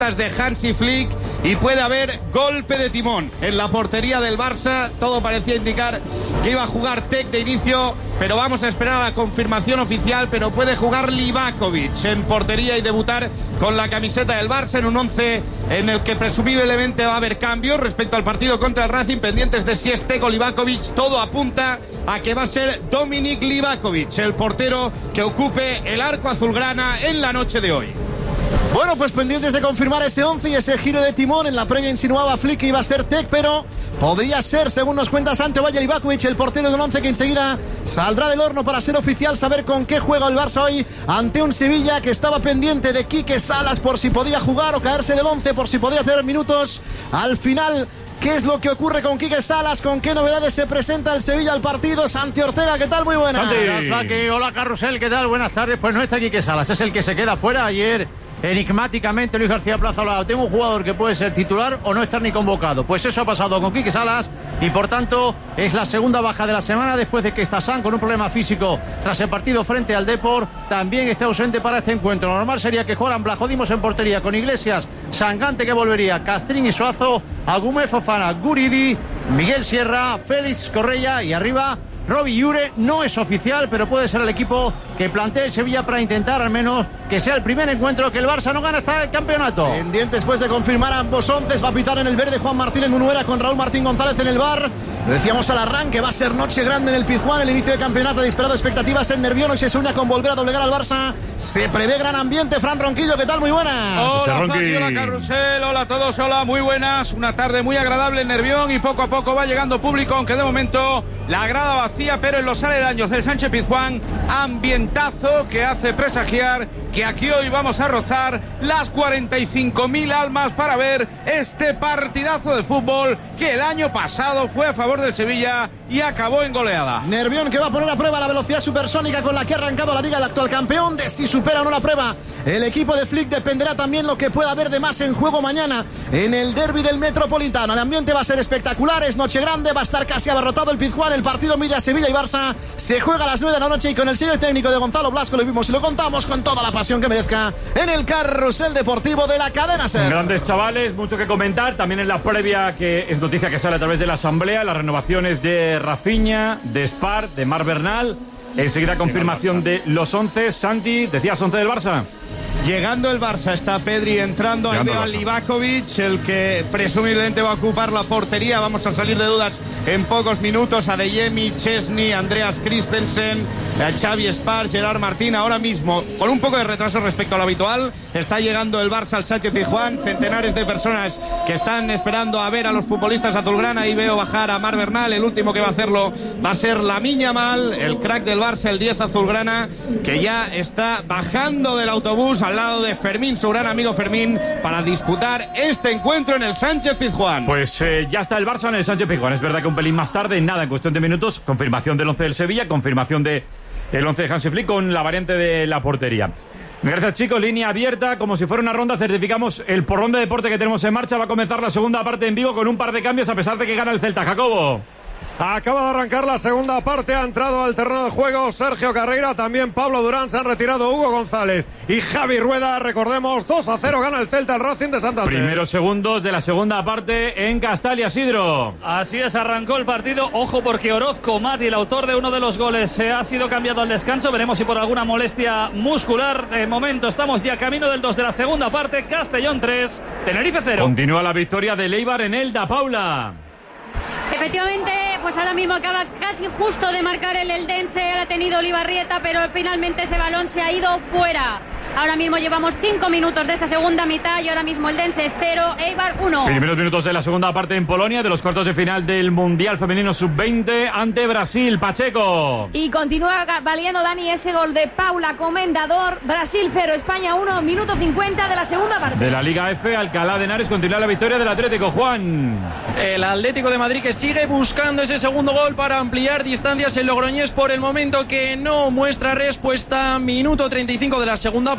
de Hansi Flick y puede haber golpe de timón en la portería del Barça. Todo parecía indicar que iba a jugar Tec de inicio, pero vamos a esperar a la confirmación oficial. Pero puede jugar Livakovic en portería y debutar con la camiseta del Barça en un 11 en el que presumiblemente va a haber cambios respecto al partido contra el Racing, pendientes de si es Tec o Livakovic. Todo apunta a que va a ser Dominik Livakovic el portero que ocupe el arco azulgrana en la noche de hoy. Bueno, pues pendientes de confirmar ese 11 y ese giro de timón. En la previa insinuaba Flick que iba a ser Tec, pero podría ser, según nos cuenta Santi Ovalle, Livakovic, el portero de un 11 que enseguida saldrá del horno para ser oficial, saber con qué juega el Barça hoy ante un Sevilla que estaba pendiente de Quique Salas por si podía jugar o caerse del 11, por si podía tener minutos. Al final, ¿qué es lo que ocurre con Quique Salas? ¿Con qué novedades se presenta el Sevilla al partido? Santi Ortega, ¿qué tal? Muy buenas. Santi. Hola, Carrusel, ¿qué tal? Buenas tardes. Pues no está Quique Salas, es el que se queda fuera. Ayer, enigmáticamente, Luis García Plaza hablaba: tengo un jugador que puede ser titular o no estar ni convocado. Pues eso ha pasado con Quique Salas y por tanto es la segunda baja de la semana, después de que Stassan, con un problema físico tras el partido frente al Depor, también está ausente para este encuentro. Lo normal sería que jugaran Blajodimos en portería con Iglesias, Sangante, que volvería, Castrín y Suazo, Agumé, Fofana, Guridi, Miguel Sierra, Félix Correia y arriba Robbie Llure. No es oficial, pero puede ser el equipo que plantea el Sevilla para intentar al menos que sea el primer encuentro que el Barça no gana hasta el campeonato. Pendiente después de confirmar ambos 11, va a pitar en el verde Juan Martínez Munuera con Raúl Martín González en el bar. Lo decíamos al arranque, va a ser noche grande en el Pizjuán, el inicio de campeonato, disparado expectativas en Nervión. Hoy se sueña con volver a doblegar al Barça. Se prevé gran ambiente. Fran Ronquillo, ¿qué tal? Muy buenas. Hola, Fati, hola, Carrusel, hola a todos, hola, muy buenas. Una tarde muy agradable en Nervión y poco a poco va llegando público, aunque de momento la grada vacía, pero en los aledaños del Sánchez Pizjuán, ambientazo que hace presagiar que aquí hoy vamos a rozar las 45.000 almas para ver este partidazo de fútbol que el año pasado fue a favor del Sevilla y acabó en goleada. Nervión, que va a poner a prueba la velocidad supersónica con la que ha arrancado la liga, el actual campeón. De si supera o no la prueba el equipo de Flick dependerá también lo que pueda haber de más en juego mañana en el derbi del Metropolitano. El ambiente va a ser espectacular, es noche grande, va a estar casi abarrotado el Pizjuán. El partido mide a Sevilla y Barça, se juega a las 9 de la noche y con el sello técnico de Gonzalo Blasco lo vimos y lo contamos con toda la pasión que merezca en el Carrusel Deportivo de la cadena SER. Grandes chavales, mucho que comentar. También en la previa, que es noticia que sale a través de la asamblea, las renovaciones de Rafinha, de Spar, de Marc Bernal. Enseguida confirmación de los 11. Santi, decías 11 del Barça. Llegando el Barça, está Pedri entrando, ahí veo a Livakovic, el que presumiblemente va a ocupar la portería. Vamos a salir de dudas en pocos minutos. Adeyemi, Chesney, Andreas Christensen, Xavi Spar, Gerard Martín. Ahora mismo, con un poco de retraso respecto a lo habitual, está llegando el Barça al Sánchez Pizjuán. Centenares de personas que están esperando a ver a los futbolistas azulgrana. Ahí veo bajar a Marc Bernal. El último que va a hacerlo va a ser Lamine Yamal, el crack del Barça, el 10 azulgrana, que ya está bajando del autobús al lado de Fermín, su gran amigo Fermín, para disputar este encuentro en el Sánchez Pizjuán. Pues ya está el Barça en el Sánchez Pizjuán. Es verdad que un pelín más tarde, nada, en cuestión de minutos, confirmación del 11 del Sevilla, confirmación del 11 de Hansi Flick con la variante de la portería. Gracias, chicos. Línea abierta, como si fuera una ronda. Certificamos el porrón de deporte que tenemos en marcha. Va a comenzar la segunda parte en Vigo con un par de cambios, a pesar de que gana el Celta. Jacobo. Acaba de arrancar la segunda parte, ha entrado al terreno de juego Sergio Carreira, también Pablo Durán, se han retirado Hugo González y Javi Rueda. Recordemos, 2-0 gana el Celta, el Racing de Santander. Primeros segundos de la segunda parte en Castalia, Sidro. Así es, arrancó el partido. Ojo, porque Orozco Mati, el autor de uno de los goles, ha sido cambiado al descanso. Veremos si por alguna molestia muscular. De momento estamos ya camino del 2 de la segunda parte. Castellón 3, Tenerife 0. Continúa la victoria de Eibar en Elda, Paula. Efectivamente, pues ahora mismo acaba casi justo de marcar el Eldense. Ha tenido Olivarrieta, pero finalmente ese balón se ha ido fuera. Ahora mismo llevamos 5 minutos de esta segunda mitad y ahora mismo Eldense 0, Eibar 1. Primeros minutos de la segunda parte en Polonia, de los cuartos de final del Mundial Femenino Sub-20 ante Brasil. Pacheco. Y continúa valiendo, Dani, ese gol de Paula Comendador. Brasil 0, España 1, minuto 50 de la segunda parte. De la Liga F, Alcalá de Henares continúa la victoria del Atlético. Juan. El Atlético de Madrid que sigue buscando ese segundo gol para ampliar distancias. El Logroñés por el momento que no muestra respuesta. Minuto 35 de la segunda parte.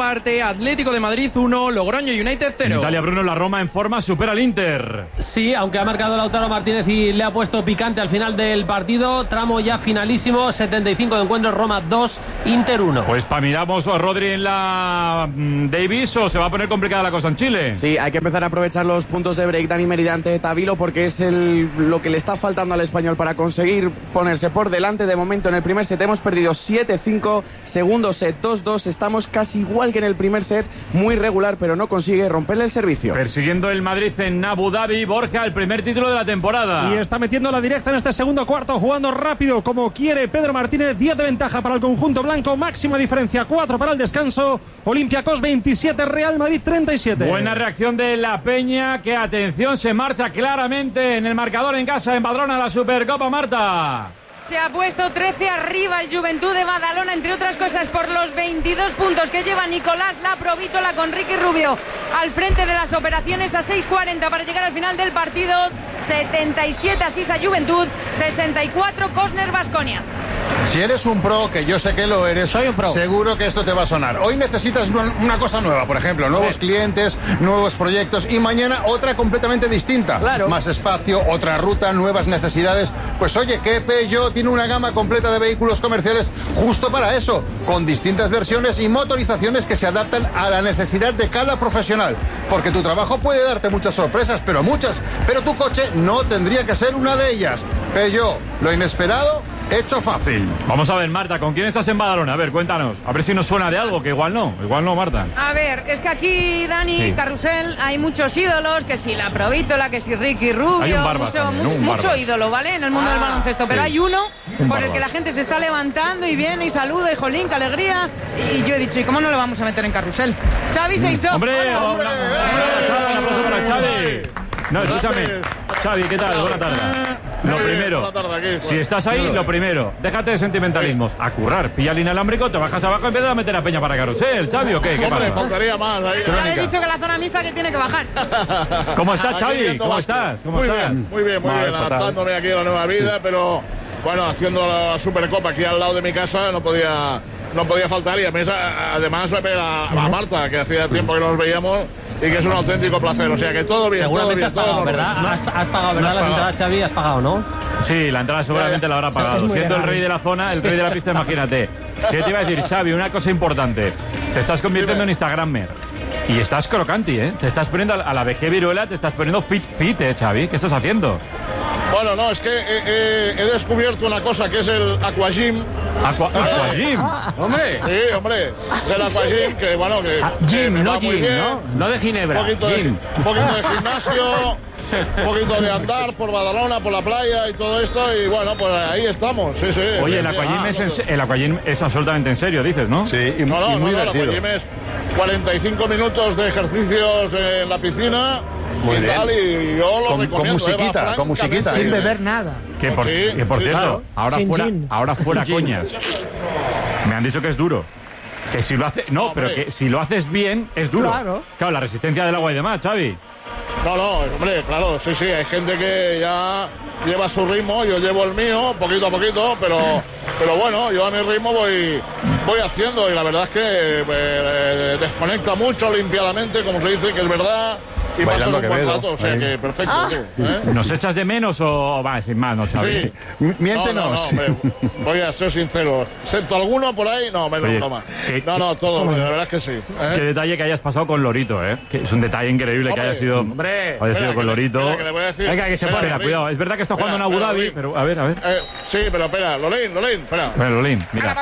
parte, Atlético de Madrid 1, Logroño United 0. En Italia, Bruno, la Roma en forma supera al Inter. Sí, aunque ha marcado Lautaro Martínez y le ha puesto picante al final del partido. Tramo ya finalísimo, 75 de encuentro, Roma 2, Inter 1. Pues para miramos a Rodri en la Davis, o se va a poner complicada la cosa en Chile. Sí, hay que empezar a aprovechar los puntos de break Dani Mérida ante Tavilo, porque es lo que le está faltando al español para conseguir ponerse por delante. De momento en el primer set hemos perdido 7-5, segundo set 2-2, estamos casi igual que en el primer set, muy regular, pero no consigue romperle el servicio. Persiguiendo el Madrid en Abu Dhabi, Borja, el primer título de la temporada. Y está metiendo la directa en este segundo cuarto, jugando rápido como quiere Pedro Martínez. 10 de ventaja para el conjunto blanco, máxima diferencia 4 para el descanso. Olympiacos 27, Real Madrid 37. Buena reacción de la Peña, que atención, se marcha claramente en el marcador en casa, en Badalona, la Supercopa, Marta. Se ha puesto 13 arriba el Juventud de Badalona, entre otras cosas por los 22 puntos que lleva Nicolás Laprovítola, con Ricky Rubio al frente de las operaciones, a 6:40 para llegar al final del partido. 77 así a Juventud, 64 Cosner Baskonia. Si eres un pro, que yo sé que lo eres, soy un pro, seguro que esto te va a sonar. Hoy necesitas una cosa nueva, por ejemplo, nuevos clientes, nuevos proyectos, y mañana otra completamente distinta. Claro. Más espacio, otra ruta, nuevas necesidades. Pues oye, que Peugeot tiene una gama completa de vehículos comerciales justo para eso, con distintas versiones y motorizaciones que se adaptan a la necesidad de cada profesional. Porque tu trabajo puede darte muchas sorpresas, pero tu coche no tendría que ser una de ellas. Peugeot, lo inesperado hecho fácil. Vamos a ver, Marta, ¿con quién estás en Badalona? A ver, cuéntanos. A ver si nos suena de algo, que igual no, Marta. A ver, es que aquí, Dani, sí. Carrusel, hay muchos ídolos, que si Laprovítola, que si Ricky Rubio, hay un Barbas también, mucho ídolo, ¿vale? En el mundo del baloncesto, pero sí. Hay uno por el que la gente se está levantando y viene y saluda, y jolín, qué alegría. Y yo he dicho, ¿y cómo no lo vamos a meter en Carrusel? Xavi Seisó. ¡Hombre! ¡Un aplauso para Xavi! No, escúchame. Xavi, ¿qué tal? Buena tarde. Lo primero, si estás ahí, lo primero, déjate de sentimentalismos. A currar, pilla el inalámbrico, te bajas abajo y empiezas a meter a Peña para Carrusel, Xavi, ¿o qué? ¿Qué pasa? Faltaría más ahí. Ya le he dicho que la zona mixta que tiene que bajar. ¿Cómo estás, Xavi? ¿Cómo estás? Muy bien, adaptándome aquí a la nueva vida, pero bueno, haciendo la Supercopa aquí al lado de mi casa no podía faltar, y además a Marta, que hacía tiempo que no nos veíamos y que es un auténtico placer, o sea que todo bien. Seguramente todo bien, has pagado, ¿verdad? Has pagado, ¿verdad? Las entradas, Xavi, has pagado, ¿no? Sí, la entrada seguramente la habrá pagado. Siendo el rey de la zona, el rey de la pista, imagínate. ¿Qué te iba a decir, Xavi? Una cosa importante. Te estás convirtiendo en Instagrammer. Y estás crocanti, ¿eh? Te estás poniendo a la vejez viruela, te estás poniendo fit, Xavi. ¿Qué estás haciendo? Bueno, no, es que he descubierto una cosa que es el Aquagym. ¿Aquagym? Hombre. Sí, hombre. El Aquagym, que bueno, que gym, no gym, ¿no? No de Ginebra. Un poquito de gimnasio, un poquito de andar por Badalona, por la playa y todo esto, y bueno, pues ahí estamos. Sí. Oye, el Aquagym es absolutamente en serio, dices, ¿no? Sí, y muy divertido. El Aquagym es 45 minutos de ejercicios en la piscina. Muy bien. Y yo lo recomiendo. Con musiquita. Sin beber nada. Que por cierto, claro. ahora fuera coñas. Me han dicho que es duro. Que si lo haces... No, pero que si lo haces bien, es duro. Claro, la resistencia del agua y demás, Xavi. No, hombre, claro, sí, hay gente que ya lleva su ritmo, yo llevo el mío, poquito a poquito, pero bueno, yo a mi ritmo voy haciendo, y la verdad es que desconecta mucho limpiadamente, como se dice, que es verdad. Y pasando un buen rato, o sea que perfecto. ¿Nos echas de menos o va sin más, no, Xavi? Sí. Miéntenos. No, voy a ser sincero. ¿Excepto alguno por ahí? No, menos toma. No, todo, la verdad es que sí. Qué detalle que hayas pasado con Lorito, ¿eh? Que es un detalle increíble que haya sido. Hombre, sido con Lorito. Venga, que se pone. Espera, cuidado. Es verdad que está jugando en Abu Dhabi, pero a ver. Sí, pero espera, Lolín, espera. Lolín, mira.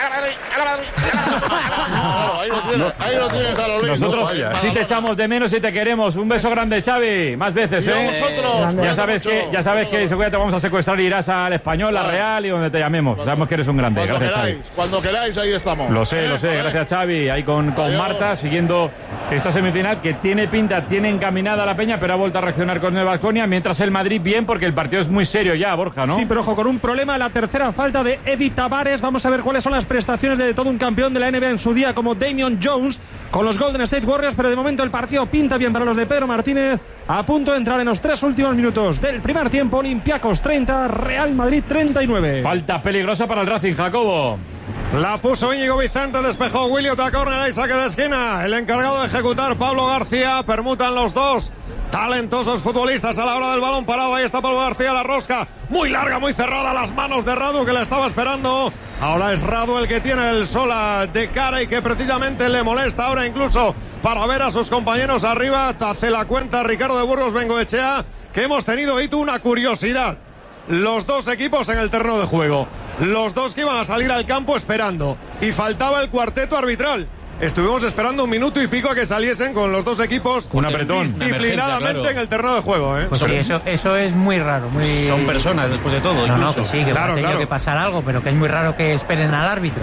Ahí lo tienes a Lolín. Nosotros sí te echamos de menos y te queremos. Un beso grande, Xavi. Más veces, Ya sabes que seguro te vamos a secuestrar y irás al Español, a Real y donde te llamemos. Sabemos que eres un grande. Gracias, Xavi. Cuando queráis, ahí estamos. Lo sé. Gracias, Xavi. Ahí con Marta, siguiendo esta semifinal que tiene pinta, tiene encaminada la Peña, pero ha vuelto a reaccionar con Nueva Baskonia. Mientras el Madrid bien, porque el partido es muy serio ya, Borja, ¿no? Sí, pero ojo, con un problema, la tercera falta de Eddie Tavares. Vamos a ver cuáles son las prestaciones de todo un campeón de la NBA en su día, como Damian Jones, con los Golden State Warriors, pero de momento el partido pinta bien para los de Pedro Martínez, a punto de entrar en los 3 últimos minutos del primer tiempo. Olympiacos 30, Real Madrid 39. Falta peligrosa para el Racing, Jacobo. La puso Íñigo Vicente, despejó Willy, otra córner y saque de esquina. El encargado de ejecutar, Pablo García. Permutan los dos talentosos futbolistas a la hora del balón parado. Ahí está Pablo García, la rosca muy larga, muy cerrada, las manos de Radu, que le estaba esperando. Ahora es Radu el que tiene el Sola de cara y que precisamente le molesta ahora incluso para ver a sus compañeros arriba. Hace la cuenta Ricardo de Burgos Bengoechea, que hemos tenido ahí una curiosidad. Los dos equipos en el terreno de juego, los dos que iban a salir al campo esperando, y faltaba el cuarteto arbitral. Estuvimos esperando 1 minuto y pico a que saliesen con los dos equipos un apretón, disciplinadamente claro, en el terreno de juego. Pues sí, eso es muy raro. Son personas después de todo. No, que sí, que claro, ha tenido que pasar algo, pero que es muy raro que esperen al árbitro.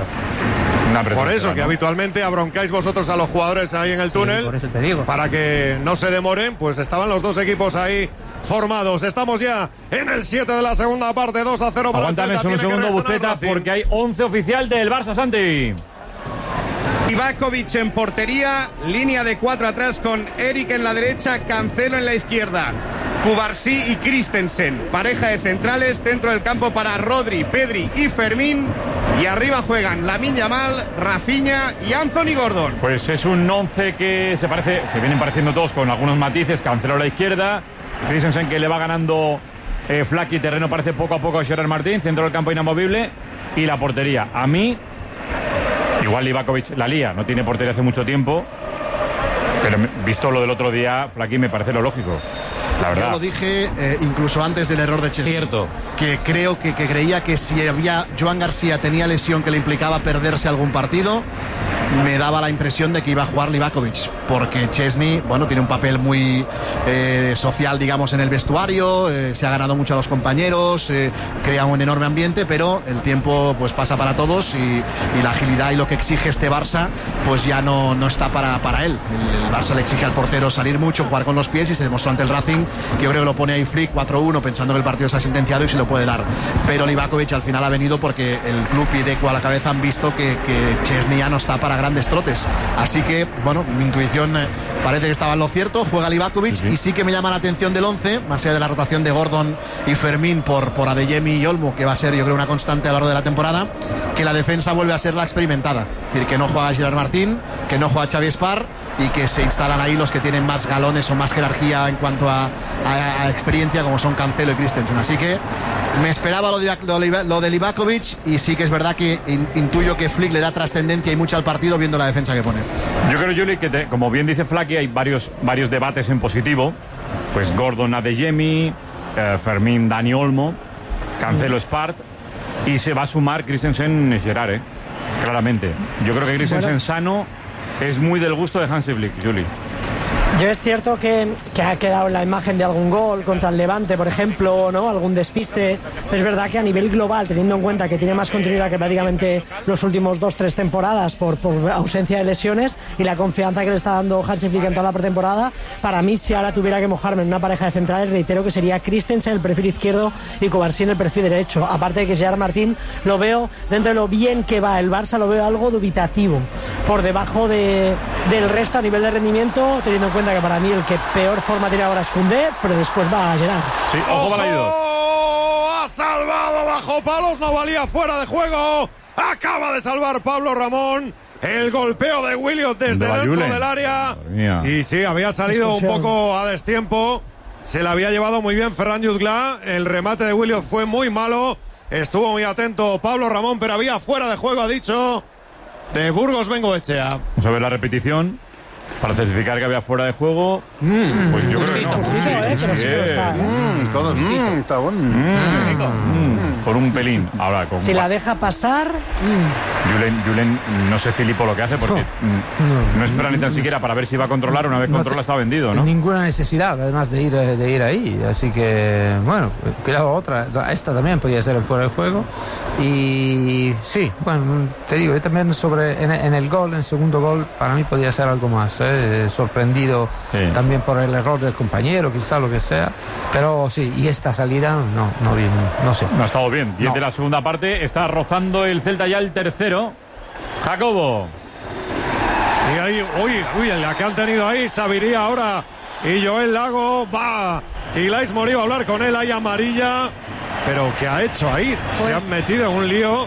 Por eso, que habitualmente abroncáis vosotros a los jugadores ahí en el túnel, por eso te digo, para que no se demoren. Pues estaban los dos equipos ahí formados. Estamos ya en el 7 de la segunda parte, 2-0 para Aguántame el Celta. Un segundo, Buceta, porque hay 11 oficial del Barça, Santi. Livakovic en portería, línea de 4 atrás con Eric en la derecha, Cancelo en la izquierda, Cubarsí y Christensen, pareja de centrales, centro del campo para Rodri, Pedri y Fermín, y arriba juegan Lamine Yamal, Rafinha y Anthony Gordon. Pues es un 11 que se vienen pareciendo todos con algunos matices. Cancelo a la izquierda, Christensen que le va ganando Flaky terreno, parece poco a poco a Gerard Martín, centro del campo inamovible, y la portería. A mí, igual Livakovic la lía, no tiene portería hace mucho tiempo, pero visto lo del otro día, Flaky me parece lo lógico, la verdad. Yo lo dije incluso antes del error de Chesney. Cierto. Que creo que creía que si Joan García tenía lesión que le implicaba perderse algún partido, me daba la impresión de que iba a jugar Livakovic, porque Chesney, bueno, tiene un papel muy social, digamos, en el vestuario, se ha ganado mucho a los compañeros, crea un enorme ambiente, pero el tiempo pues pasa para todos y la agilidad y lo que exige este Barça pues ya no está para él. El Barça le exige al portero salir mucho, jugar con los pies, y se demostró ante el Racing, que yo creo que lo pone ahí Flick 4-1 pensando que el partido está sentenciado y se lo puede dar, pero Livakovic al final ha venido porque el club y Deco a la cabeza han visto que Chesney ya no está para grandes trotes, así que bueno, mi intuición parece que estaba en lo cierto. Juega Livakovic, y sí que me llama la atención del 11, más allá de la rotación de Gordon y Fermín por Adeyemi y Olmo, que va a ser yo creo una constante a lo largo de la temporada, que la defensa vuelve a ser la experimentada, es decir, que no juega Gerard Martín, que no juega Xavi Espar, y que se instalan ahí los que tienen más galones o más jerarquía en cuanto a experiencia, como son Cancelo y Christensen. Así que me esperaba lo de Livakovic, y sí que es verdad que intuyo que Flick le da trascendencia y mucho al partido viendo la defensa que pone. Yo creo, Juli, que como bien dice Flaky, hay varios debates en positivo. Pues Gordon, Adeyemi, Fermín, Dani Olmo, Cancelo, Spart, y se va a sumar Christensen, Gerard, claramente. Yo creo que Christensen sano es muy del gusto de Hansi Flick, Juli. Yo es cierto que ha quedado la imagen de algún gol contra el Levante, por ejemplo, ¿no? Algún despiste. Es verdad que a nivel global, teniendo en cuenta que tiene más continuidad que prácticamente los últimos 2-3 temporadas por ausencia de lesiones y la confianza que le está dando Hansi Flick en toda la pretemporada, para mí, si ahora tuviera que mojarme en una pareja de centrales, reitero que sería Christensen en el perfil izquierdo y Cubarsí en el perfil derecho. Aparte de que Gerard Martín lo veo, dentro de lo bien que va el Barça, lo veo algo dubitativo, por debajo del resto a nivel de rendimiento, teniendo en cuenta que para mí el que peor forma tiene ahora es Koundé, pero después va a Gerard. Sí, ojo, ha salvado bajo palos, no valía, fuera de juego. Acaba de salvar Pablo Ramón el golpeo de Williot desde dentro del área. Y sí, había salido un poco a destiempo. Se la había llevado muy bien Ferran Jutgla. El remate de Williot fue muy malo. Estuvo muy atento Pablo Ramón, pero había fuera de juego, ha dicho, de Burgos Bengoechea. Vamos a ver la repetición para certificar que había fuera de juego. Pues yo creo que no. Está bueno. Por un pelín. Ahora, si la deja pasar. Julen, no sé Filipo lo que hace, porque no espera ni tan siquiera para ver si va a controlar. Una vez controla está vendido, ¿no? Ninguna necesidad, además, de ir ahí. Así que, bueno, cuidado, otra. Esta también podía ser el fuera de juego. Y sí, bueno, te digo, yo también en el gol, en el segundo gol, para mí podía ser algo más. Sorprendido también por el error del compañero, quizá lo que sea, pero sí, y esta salida no sé. No ha estado bien. 10 de la segunda parte, está rozando el Celta ya el tercero. Jacobo. Y ahí, uy, la que han tenido ahí, Sabiría ahora y Joel Lago, va, y Lais Morí va a hablar con él, hay amarilla, pero ¿qué ha hecho ahí? Se han metido en un lío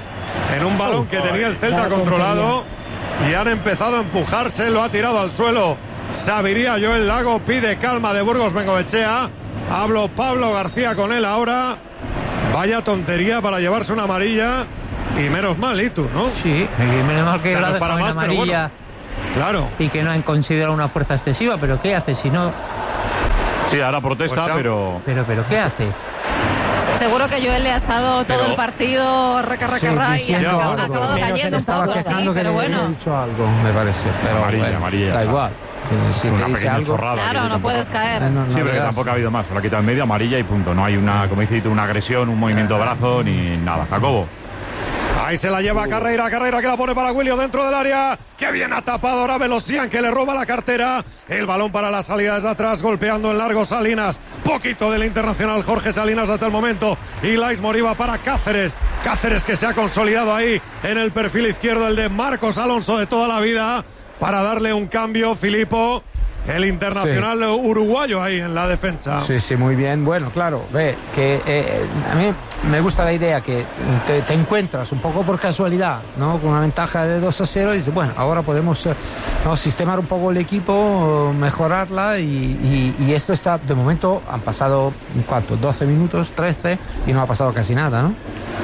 en un balón que tenía el Celta controlado y han empezado a empujarse, lo ha tirado al suelo. Sabiría Joel Lago, pide calma de Burgos Bengoechea. Hablo Pablo García con él ahora. Vaya tontería para llevarse una amarilla. Y menos mal, ¿y tú, no? Sí, y menos mal que o sea, la no es para más, amarilla. pero bueno, claro. Y que no han considerado una fuerza excesiva, pero ¿qué hace si no? Sí, ahora protesta, Pues, pero ¿qué hace? Seguro que Joel le ha estado todo el partido racarracarra y ha acabado cayendo un poco, sí, pero bueno. He dicho algo, me parece. Pero amarilla. Da igual. Si una te dice pequeña algo, chorrada. Claro, no puedes caer. Sí, pero que tampoco ha habido más. Se lo ha quitado en medio, amarilla y punto. No hay una, como dice, una agresión, un movimiento de brazo ni nada. Jacobo. Ahí se la lleva Carreira que la pone para William dentro del área. ¡Qué bien ha tapado ahora Velosian, que le roba la cartera! El balón para la salida desde atrás, golpeando en largo Salinas. Poquito del internacional Jorge Salinas hasta el momento. Y Lais Moriba para Cáceres. Cáceres que se ha consolidado ahí en el perfil izquierdo, el de Marcos Alonso de toda la vida, para darle un cambio, Filipo. El internacional uruguayo ahí en la defensa. Sí, muy bien. Bueno, claro, ve que a mí me gusta la idea que te encuentras un poco por casualidad, ¿no? Con una ventaja de 2-0 y dices, bueno, ahora podemos sistemar un poco el equipo, mejorarla y esto está, de momento han pasado, ¿cuánto? 12 minutos, 13 y no ha pasado casi nada, ¿no?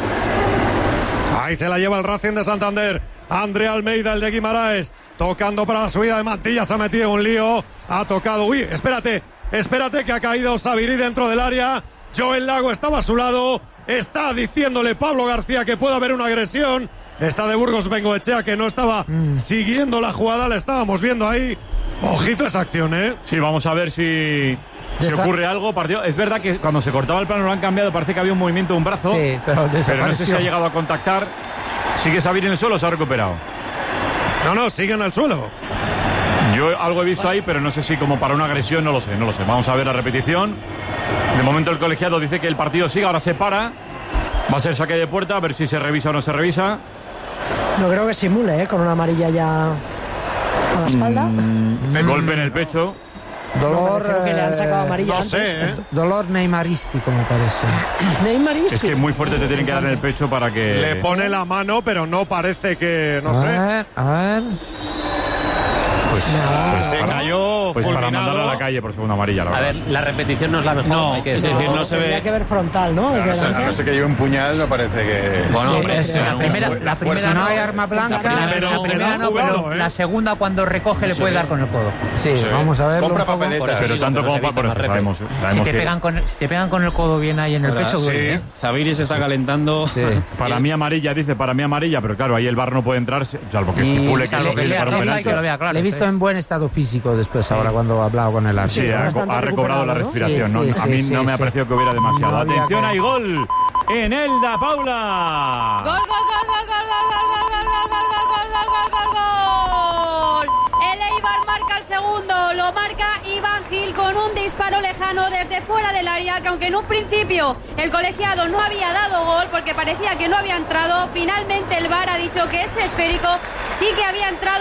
Ahí se la lleva el Racing de Santander. André Almeida, el de Guimaraes, tocando para la subida de Mantilla, se ha metido en un lío, ha tocado, uy, espérate que ha caído Sabirí dentro del área. Joel Lago estaba a su lado, está diciéndole Pablo García que puede haber una agresión. Está de Burgos Bengoechea, que no estaba siguiendo la jugada, la estábamos viendo ahí. Ojito esa acción, ¿eh? Sí, vamos a ver si ocurre algo. Partido. Es verdad que cuando se cortaba el plano lo han cambiado, parece que había un movimiento de un brazo. Sí, pero no sé si ha llegado a contactar. ¿Sigue Sabirí en el suelo o se ha recuperado? No, sigue en el suelo. Yo algo he visto ahí, pero no sé si como para una agresión, no lo sé. Vamos a ver la repetición. De momento el colegiado dice que el partido sigue, ahora se para. Va a ser saque de puerta, a ver si se revisa o no se revisa. No creo que simule, con una amarilla ya a la espalda. Golpe en el pecho. Dolor, creo que le han sacado amarilla no antes. sé, Dolor neymarístico, me parece. ¿Neymarístico? Es que muy fuerte te tienen que dar en el pecho para que... Le pone la mano, pero no parece que... No sé. A ver. Se cayó pues para fulminado. mandarlo a la calle por segunda amarilla. A ver, la repetición no es la mejor. No, hay que es decirlo. decir, no se ve. Tendría que ver frontal, ¿no? A no ser que lleve un puñal, no parece que... Bueno, Sí, hombre, la primera Si no no, hay arma blanca. Pero se la ha no, jugado, pero ¿eh? la segunda cuando recoge le puede dar con el codo. Sí, vamos a ver. Compra papeletas. Pero tanto como para... Por eso sabemos Si te pegan con el codo bien ahí en el pecho, duele, ¿eh? Zabiri se está calentando. Sí. Para mí amarilla, pero claro, ahí el VAR no puede entrar, salvo que estipule que salvo es que el sea VAR roja y penalti. que lo vea claro. Le he visto en buen estado físico después, ahora cuando ha hablado con el árbitro. Sí, ha bastante recobrado la recuperado, ¿no? respiración. Sí, ¿no? sí, A mí sí, no me ha sí. parecido que hubiera demasiado. No había Atención, que- hay gol en Elda, Paula. Gol, gol, gol, gol, gol, gol, gol, gol, gol, gol, gol, gol, gol, gol, gol, gol. El Eibar marca el segundo, lo marca Iván Gil con un disparo lejano desde fuera del área, que aunque en un principio el colegiado no había dado gol porque parecía que no había entrado, finalmente el VAR ha dicho que ese esférico sí que había entrado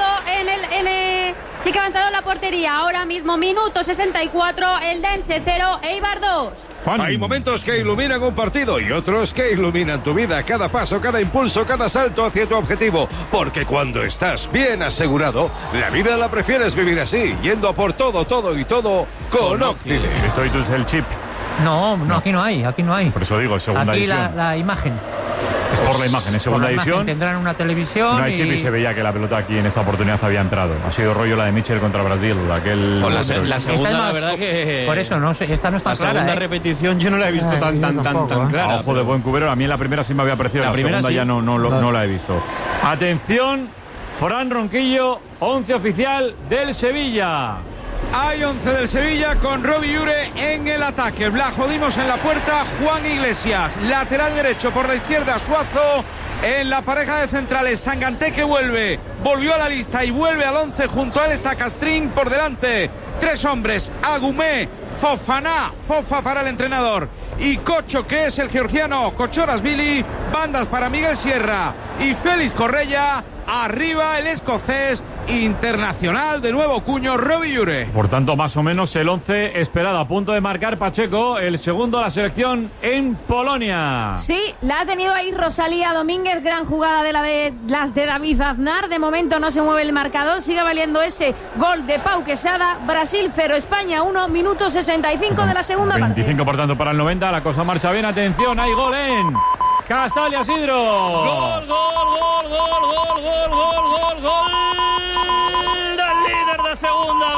sí que ha entrado en la portería. Ahora mismo minuto 64, el Dense 0, Eibar 2. Hay momentos que iluminan un partido y otros que iluminan tu vida. Cada paso, cada impulso, cada salto hacia tu objetivo. Porque cuando estás bien asegurado, la vida la prefieres vivir así, yendo a por todo, todo y todo con Occident. Esto es el chip. No, aquí no hay. Por eso digo, segunda Aquí división. la imagen. Es por la imagen, en segunda Por la imagen división. tendrán una televisión No hay chip y se veía que la pelota aquí en esta oportunidad había entrado. Ha sido rollo la de Mitchell contra Brasil. Aquel... Pues la Esta segunda, es la más- verdad que... Por eso, no sé, esta no está La clara, segunda ¿eh? repetición yo no la he visto tan clara. Ojo de buen cubero. A mí en la primera sí me había parecido. La La primera segunda sí. ya no la he visto. Atención, Fran Ronquillo, 11 oficial del Sevilla. Hay 11 del Sevilla con Robbie Ure en el ataque. Blajodimos en la puerta, Juan Iglesias. Lateral derecho por la izquierda, Suazo. En la pareja de centrales, Sanganté que volvió a la lista y vuelve al 11. Junto a él está Castrín por delante. Tres hombres, Agumé, Fofana, Fofa para el entrenador, y Cocho, que es el georgiano, Kochorasvili, bandas para Miguel Sierra y Félix Correia. arriba el escocés internacional de nuevo cuño Robbie Ure. Por tanto, más o menos el 11 esperado. A punto de marcar Pacheco, el segundo de la selección en Polonia. Sí, la ha tenido ahí Rosalía Domínguez, gran jugada de las de David Aznar. De momento no se mueve el marcador, sigue valiendo ese gol de Pau Quesada. Brasil 0, España 1, minuto 65 de la segunda 25 parte. por tanto para el 90, la cosa marcha bien, atención, hay gol en Castalia Sidro. Gol del líder de segunda,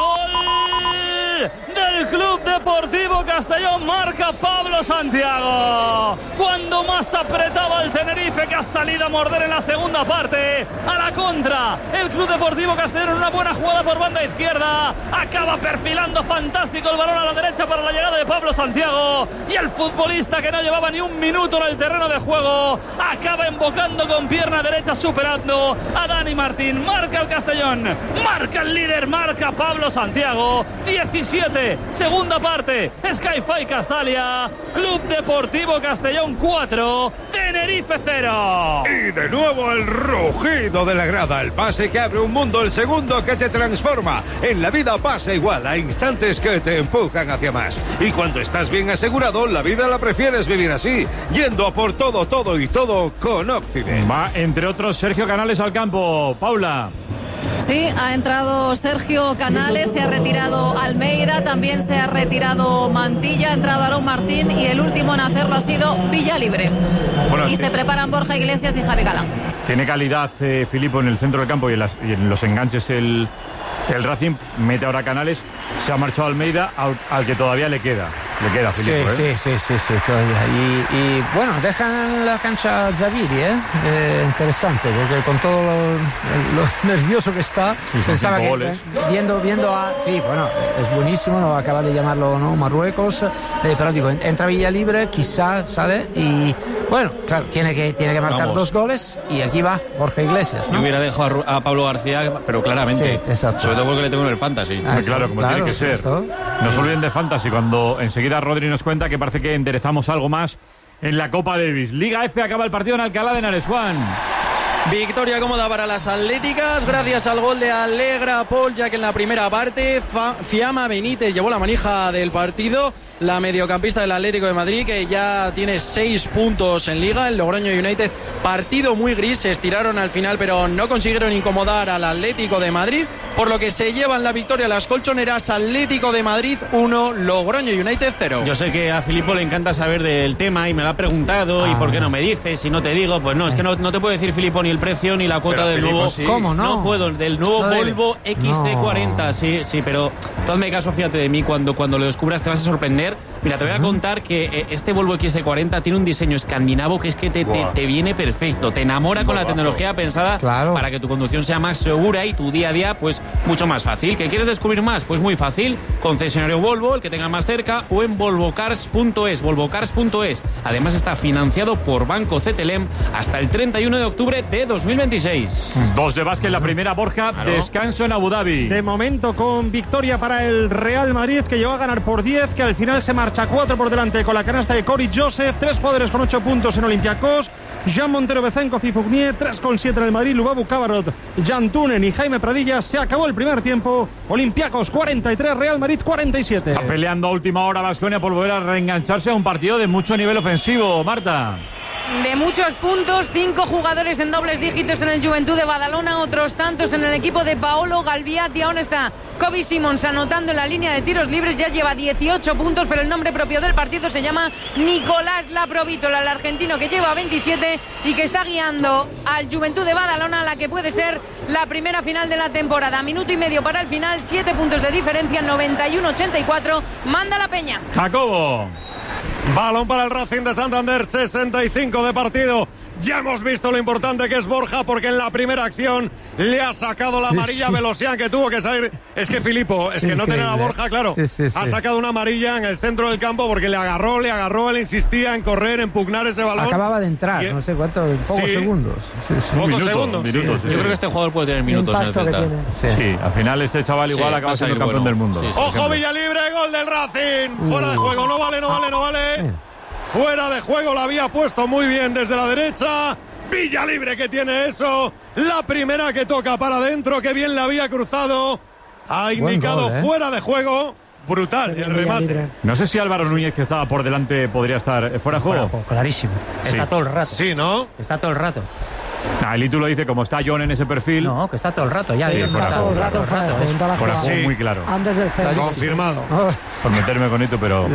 gol del Club Deportivo Castellón, marca Pablo Santiago. Cuando más apretaba el Tenerife, que ha salido a morder en la segunda parte, a la contra, el Club Deportivo Castellón, una buena jugada por banda izquierda, acaba perfilando fantástico el balón a la derecha para la llegada de Pablo Santiago, y el futbolista que no llevaba ni un minuto en el terreno de juego, acaba embocando con pierna derecha, superando a Dani Martín. Marca el Castellón, marca el líder, marca Pablo Santiago. 17, segunda parte, Sky-Fi Castalia, Club Deportivo Castellón 4, Tenerife 0. Y de nuevo el rugido de la grada, el pase que abre un mundo, el segundo que te transforma. En la vida pasa igual, hay instantes que te empujan hacia más. Y cuando estás bien asegurado, la vida la prefieres vivir así, yendo a por todo con Occident. Va, entre otros, Sergio Canales al campo. Paula. Sí, ha entrado Sergio Canales, se ha retirado Almeida, también se ha retirado Mantilla, ha entrado Aarón Martín y el último en hacerlo ha sido Villalibre. Bueno, y se preparan Borja Iglesias y Javi Galán. Tiene calidad Filipo en el centro del campo y en los enganches el Racing. Mete ahora Canales, se ha marchado Almeida, al que todavía le queda Filipo. Sí, todavía. Y bueno, dejan la cancha Zaviri, interesante, porque con todo lo nervioso que está, pensaba que viendo a... Sí, bueno, es buenísimo, no acaba de llamarlo, ¿no?, Marruecos, pero digo, entra Villalibre, quizá sale y... Bueno, claro, tiene que marcar 2 goles y aquí va Borja Iglesias, ¿no? Yo hubiera dejado a Pablo García, pero claramente. Sí, exacto. Sobre todo porque le tengo en el Fantasy. Claro, tiene que ser. No se olviden de Fantasy, cuando enseguida Rodri nos cuenta que parece que enderezamos algo más en la Copa Davis. Liga F, acaba el partido en Alcalá de Henares. Juan. Victoria cómoda para las atléticas gracias al gol de Alegra Paul, ya que en la primera parte Fiamma Benítez llevó la manija del partido. La mediocampista del Atlético de Madrid, que ya tiene 6 puntos en Liga. El Logroño United, partido muy gris, se estiraron al final pero no consiguieron incomodar al Atlético de Madrid, por lo que se llevan la victoria las colchoneras. Atlético de Madrid 1, Logroño United 0. Yo sé que a Filipo le encanta saber del tema y me lo ha preguntado. ¿Y por qué no me dices? Si no te digo, pues no, es que no te puedo decir, Filipo, ni el precio ni la cuota del nuevo. Sí. ¿Cómo no? No puedo, del nuevo Volvo XC40. Sí, pero hazme caso, fíjate de mí, cuando lo descubras te vas a sorprender. Mira, te voy a contar que este Volvo XC40 tiene un diseño escandinavo que es que te viene perfecto, te enamora con la tecnología pensada para que tu conducción sea más segura y tu día a día pues mucho más fácil. ¿Que quieres descubrir más? Pues muy fácil, concesionario Volvo, el que tenga más cerca, o en volvocars.es, volvocars.es. Además está financiado por Banco CTLM hasta el 31 de octubre de 2026. 2 de básquet, la primera, Borja, descanso en Abu Dhabi. De momento con victoria para el Real Madrid, que llegó a ganar por 10, que al final se marcha 4 por delante con la canasta de Cory Joseph. 3 jugadores con 8 puntos en Olympiacos: Jean Montero, Bezenko, Fifugnier. 3,7 en el Madrid: Lubabu, Cabarot, Jan Tunen y Jaime Pradilla. Se acabó el primer tiempo. Olympiacos 43, Real Madrid 47. Está peleando a última hora Baskonia por volver a reengancharse a un partido de mucho nivel ofensivo. Marta. De muchos puntos, 5 jugadores en dobles dígitos en el Juventud de Badalona, otros tantos en el equipo de Paolo Galviati. Ahora está Kobe Simons anotando en la línea de tiros libres, ya lleva 18 puntos, pero el nombre propio del partido se llama Nicolás Laprovítola, el argentino que lleva 27 y que está guiando al Juventud de Badalona a la que puede ser la primera final de la temporada. Minuto y medio para el final, 7 puntos de diferencia, 91-84, manda la Peña. Jacobo. Balón para el Racing de Santander, 65 de partido. Ya hemos visto lo importante que es Borja, porque en la primera acción le ha sacado la amarilla a Velosian, que tuvo que salir. Es que Filipo, es que no tener a Borja, claro, ha sacado una amarilla en el centro del campo porque le agarró, él insistía en correr, en pugnar ese balón. Acababa de entrar, no sé cuánto, pocos segundos. Pocos segundos. Yo creo que este jugador puede tener minutos en el Celta. Sí, al final este chaval igual acaba siendo campeón del mundo. ¡Ojo, Villalibre! ¡Gol del Racing! Fuera de juego, no vale. Fuera de juego, la había puesto muy bien desde la derecha. Villalibre que tiene eso. La primera que toca para adentro, que bien la había cruzado. Ha indicado fuera de juego. Brutal el remate. No sé si Álvaro Núñez, que estaba por delante, podría estar fuera de juego. Clarísimo. Está todo el rato. Sí, ¿no? Está todo el rato. El Itu lo dice, como está John en ese perfil. No, que está todo el rato. Ya está todo el rato. Fuera de juego muy claro. Antes del centro. Confirmado. Por meterme con Itu, pero...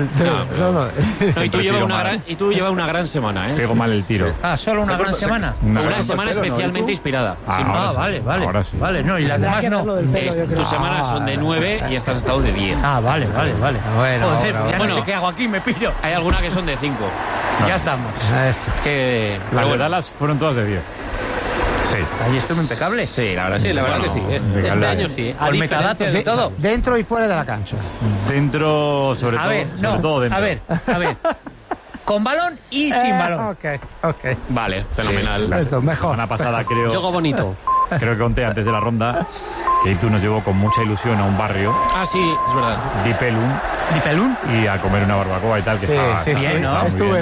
Y tú llevas una gran semana, ¿eh? Pego mal el tiro. ¿Solo una gran semana? Una semana especialmente inspirada. Vale. Vale, no, y las demás no. Tus semanas son de 9 y estás estado de 10. Vale. Bueno, joder, ya no sé qué hago aquí, me pillo. Hay alguna que son de 5. Ya estamos. Las de Dallas fueron todas de 10. Sí. Ahí estuvo impecable. Sí, la verdad que sí. Este año sí. Con metadatos y todo. Dentro y fuera de la cancha. Dentro, sobre todo dentro. A ver. Con balón y sin balón. Ok. Vale, fenomenal. Esto, mejor. La semana pasada creo... Juego bonito. Creo que conté antes de la ronda que Itu nos llevó con mucha ilusión a un barrio. Ah, sí, es verdad. Dipelum. Y a comer una barbacoa y tal, que estaba bien, ¿no? Estuve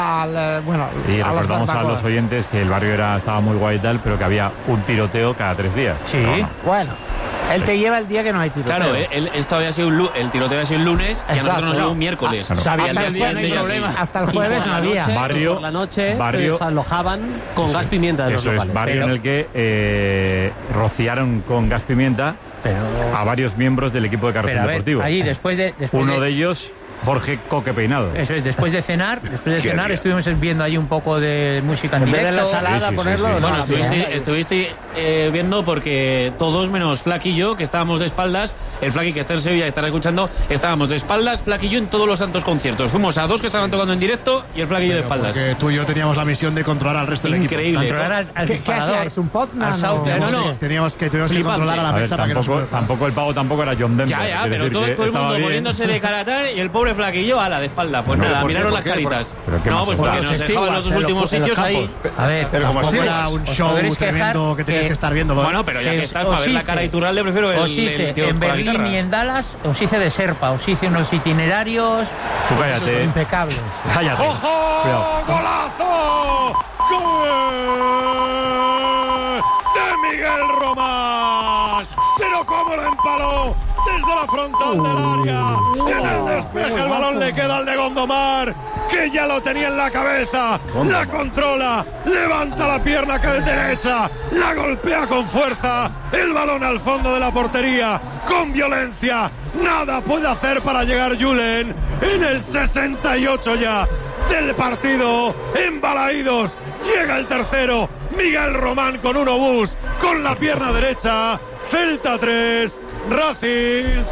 y recordamos a los oyentes que el barrio estaba muy guay y tal, pero que había un tiroteo cada 3 días. Sí. No. Bueno. Él te lleva el día que no hay tiroteo. Claro, esto había sido el tiroteo había sido el lunes y a nosotros nos llegó un miércoles. Claro. Hasta el jueves no había. Por la noche se alojaban con gas pimienta de los locales. Es barrio en el que rociaron con gas pimienta a varios miembros del equipo de Carrusel Deportivo. Ahí Uno de ellos, Jorge Coque Peinado. Eso es, después de cenar estuvimos viendo ahí un poco de música en directo. En vez de la ensalada, ponerlo. Sí. Bueno, estuviste viendo porque todos menos Flaky y yo, que estábamos de espaldas, el Flaky que está en Sevilla y estará escuchando, estábamos de espaldas, Flaky y yo en todos los santos conciertos. Fuimos a 2 que estaban tocando en directo y el Flaky y yo de espaldas. Porque tú y yo teníamos la misión de controlar al resto del equipo. Increíble. Controlar al ¿Qué hacíais? ¿Un Potman? No. Teníamos que controlar a la mesa para que no se tampoco el pavo tampoco era John Denver. Ya, pero todo el mundo poniéndose de cara tal y el pobre Flaky y yo a la de espalda. Pues nada, miraron las caritas. No, pues porque nos dejaban los dos últimos sitios ahí. A ver, pero como si fuera un show tremendo que tenías que estar viendo. Bueno, pero ya que estás para ver la cara de Iturralde, prefiero el tío en Berlín y en Dallas os hice de Serpa, os hice unos itinerarios impecables. Cállate. ¡Ojo! ¡Golazo! ¡Gol de Miguel Román! ¡Pero cómo lo empaló! Desde la frontal del área, en el despeje el balón le queda al de Gondomar, que ya lo tenía en la cabeza, la controla, levanta la pierna que de derecha, la golpea con fuerza, el balón al fondo de la portería, con violencia, nada puede hacer para llegar Julen, en el 68 ya del partido, en Balaídos, llega el tercero, Miguel Román con un obús, con la pierna derecha, Celta 3, Racing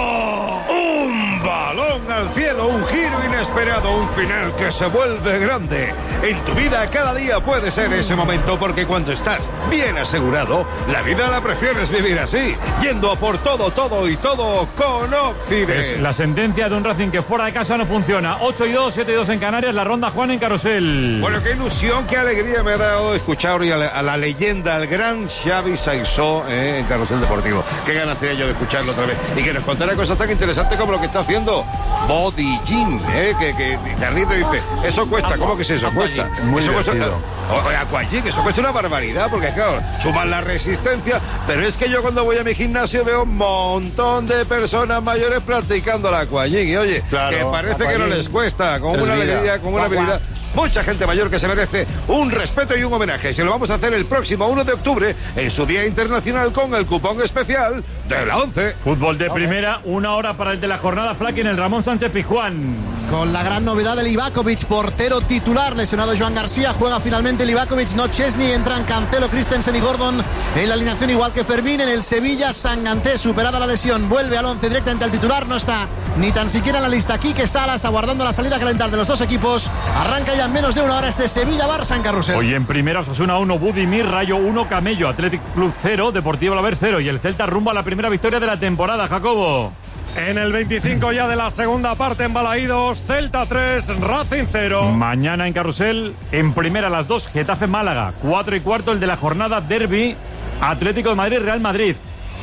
0. Un balón al cielo, un giro inesperado, un final que se vuelve grande. En tu vida cada día puede ser ese momento, porque cuando estás bien asegurado, la vida la prefieres vivir así, yendo a por todo y todo con Occident. Es la sentencia de un Racing que fuera de casa no funciona. 8-2, 7-2 en Canarias, la ronda Juan en Carrusel. Bueno, qué ilusión, qué alegría me ha dado escuchar hoy a la leyenda, al gran Xavi Saizó en Carrusel Deportivo. Qué ganas tenía yo de escucharlo otra vez y que nos contara cosas tan interesantes como lo que está haciendo Body Gym, que te ríes y dice, eso cuesta, ¿cómo que es eso? Cuesta. Muy eso divertido. Aquagym, eso cuesta una barbaridad, porque claro, suman la resistencia, pero es que yo cuando voy a mi gimnasio veo un montón de personas mayores practicando la Aquagym y oye, claro, que parece que no les cuesta, con una alegría, con una habilidad. Mucha gente mayor que se merece un respeto y un homenaje. Y se lo vamos a hacer el próximo 1 de octubre en su Día Internacional con el cupón especial de la 11. Fútbol de primera, 1 hora para el de la jornada Flaky en el Ramón Sánchez Pizjuán. Con la gran novedad de Livakovic, portero titular, lesionado Joan García, juega finalmente Livakovic, no Chesney, entran Cancelo, Christensen y Gordon en la alineación igual que Fermín. En el Sevilla, Sanganté, superada la lesión, vuelve al 11 directamente al titular, no está ni tan siquiera en la lista Quique Salas, aguardando la salida calentar de los dos equipos. Arranca ya en menos de 1 hora este Sevilla-Barça en Carrusel. Hoy en primera, Osasuna 1, Budimir, Rayo 1, Camello, Athletic Club 0, Deportivo Alavés 0 y el Celta rumbo a la primera victoria de la temporada, Jacobo. En el 25 ya de la segunda parte en Balaídos, Celta 3, Racing 0. Mañana en Carrusel, en primera a las 2, Getafe-Málaga, 4:15 el de la jornada Derby, Atlético de Madrid, Real Madrid,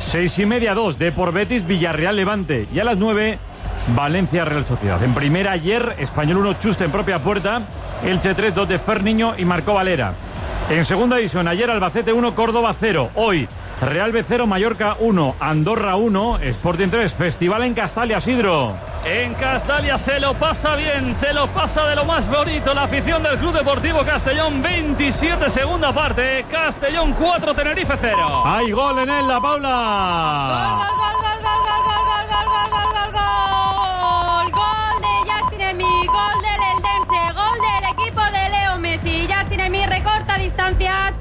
6:30 2, Depor Betis, Villarreal Levante y a las 9, Valencia Real Sociedad. En primera ayer, Español 1, Chuste en propia puerta, Elche 3, 2 de Ferniño y Marcó Valera. En segunda división, ayer Albacete 1, Córdoba 0. Hoy, Real B 0, Mallorca 1, Andorra 1, Sporting 3. Festival en Castalia, Sidro. En Castalia se lo pasa bien, se lo pasa de lo más bonito la afición del Club Deportivo Castellón. 27 segunda parte, Castellón 4, Tenerife 0. Hay gol en él, la Paula. Gol de Justin Hermí, gol del Eldense, gol del equipo de Leo Messi. Justin Hermí recorta distancias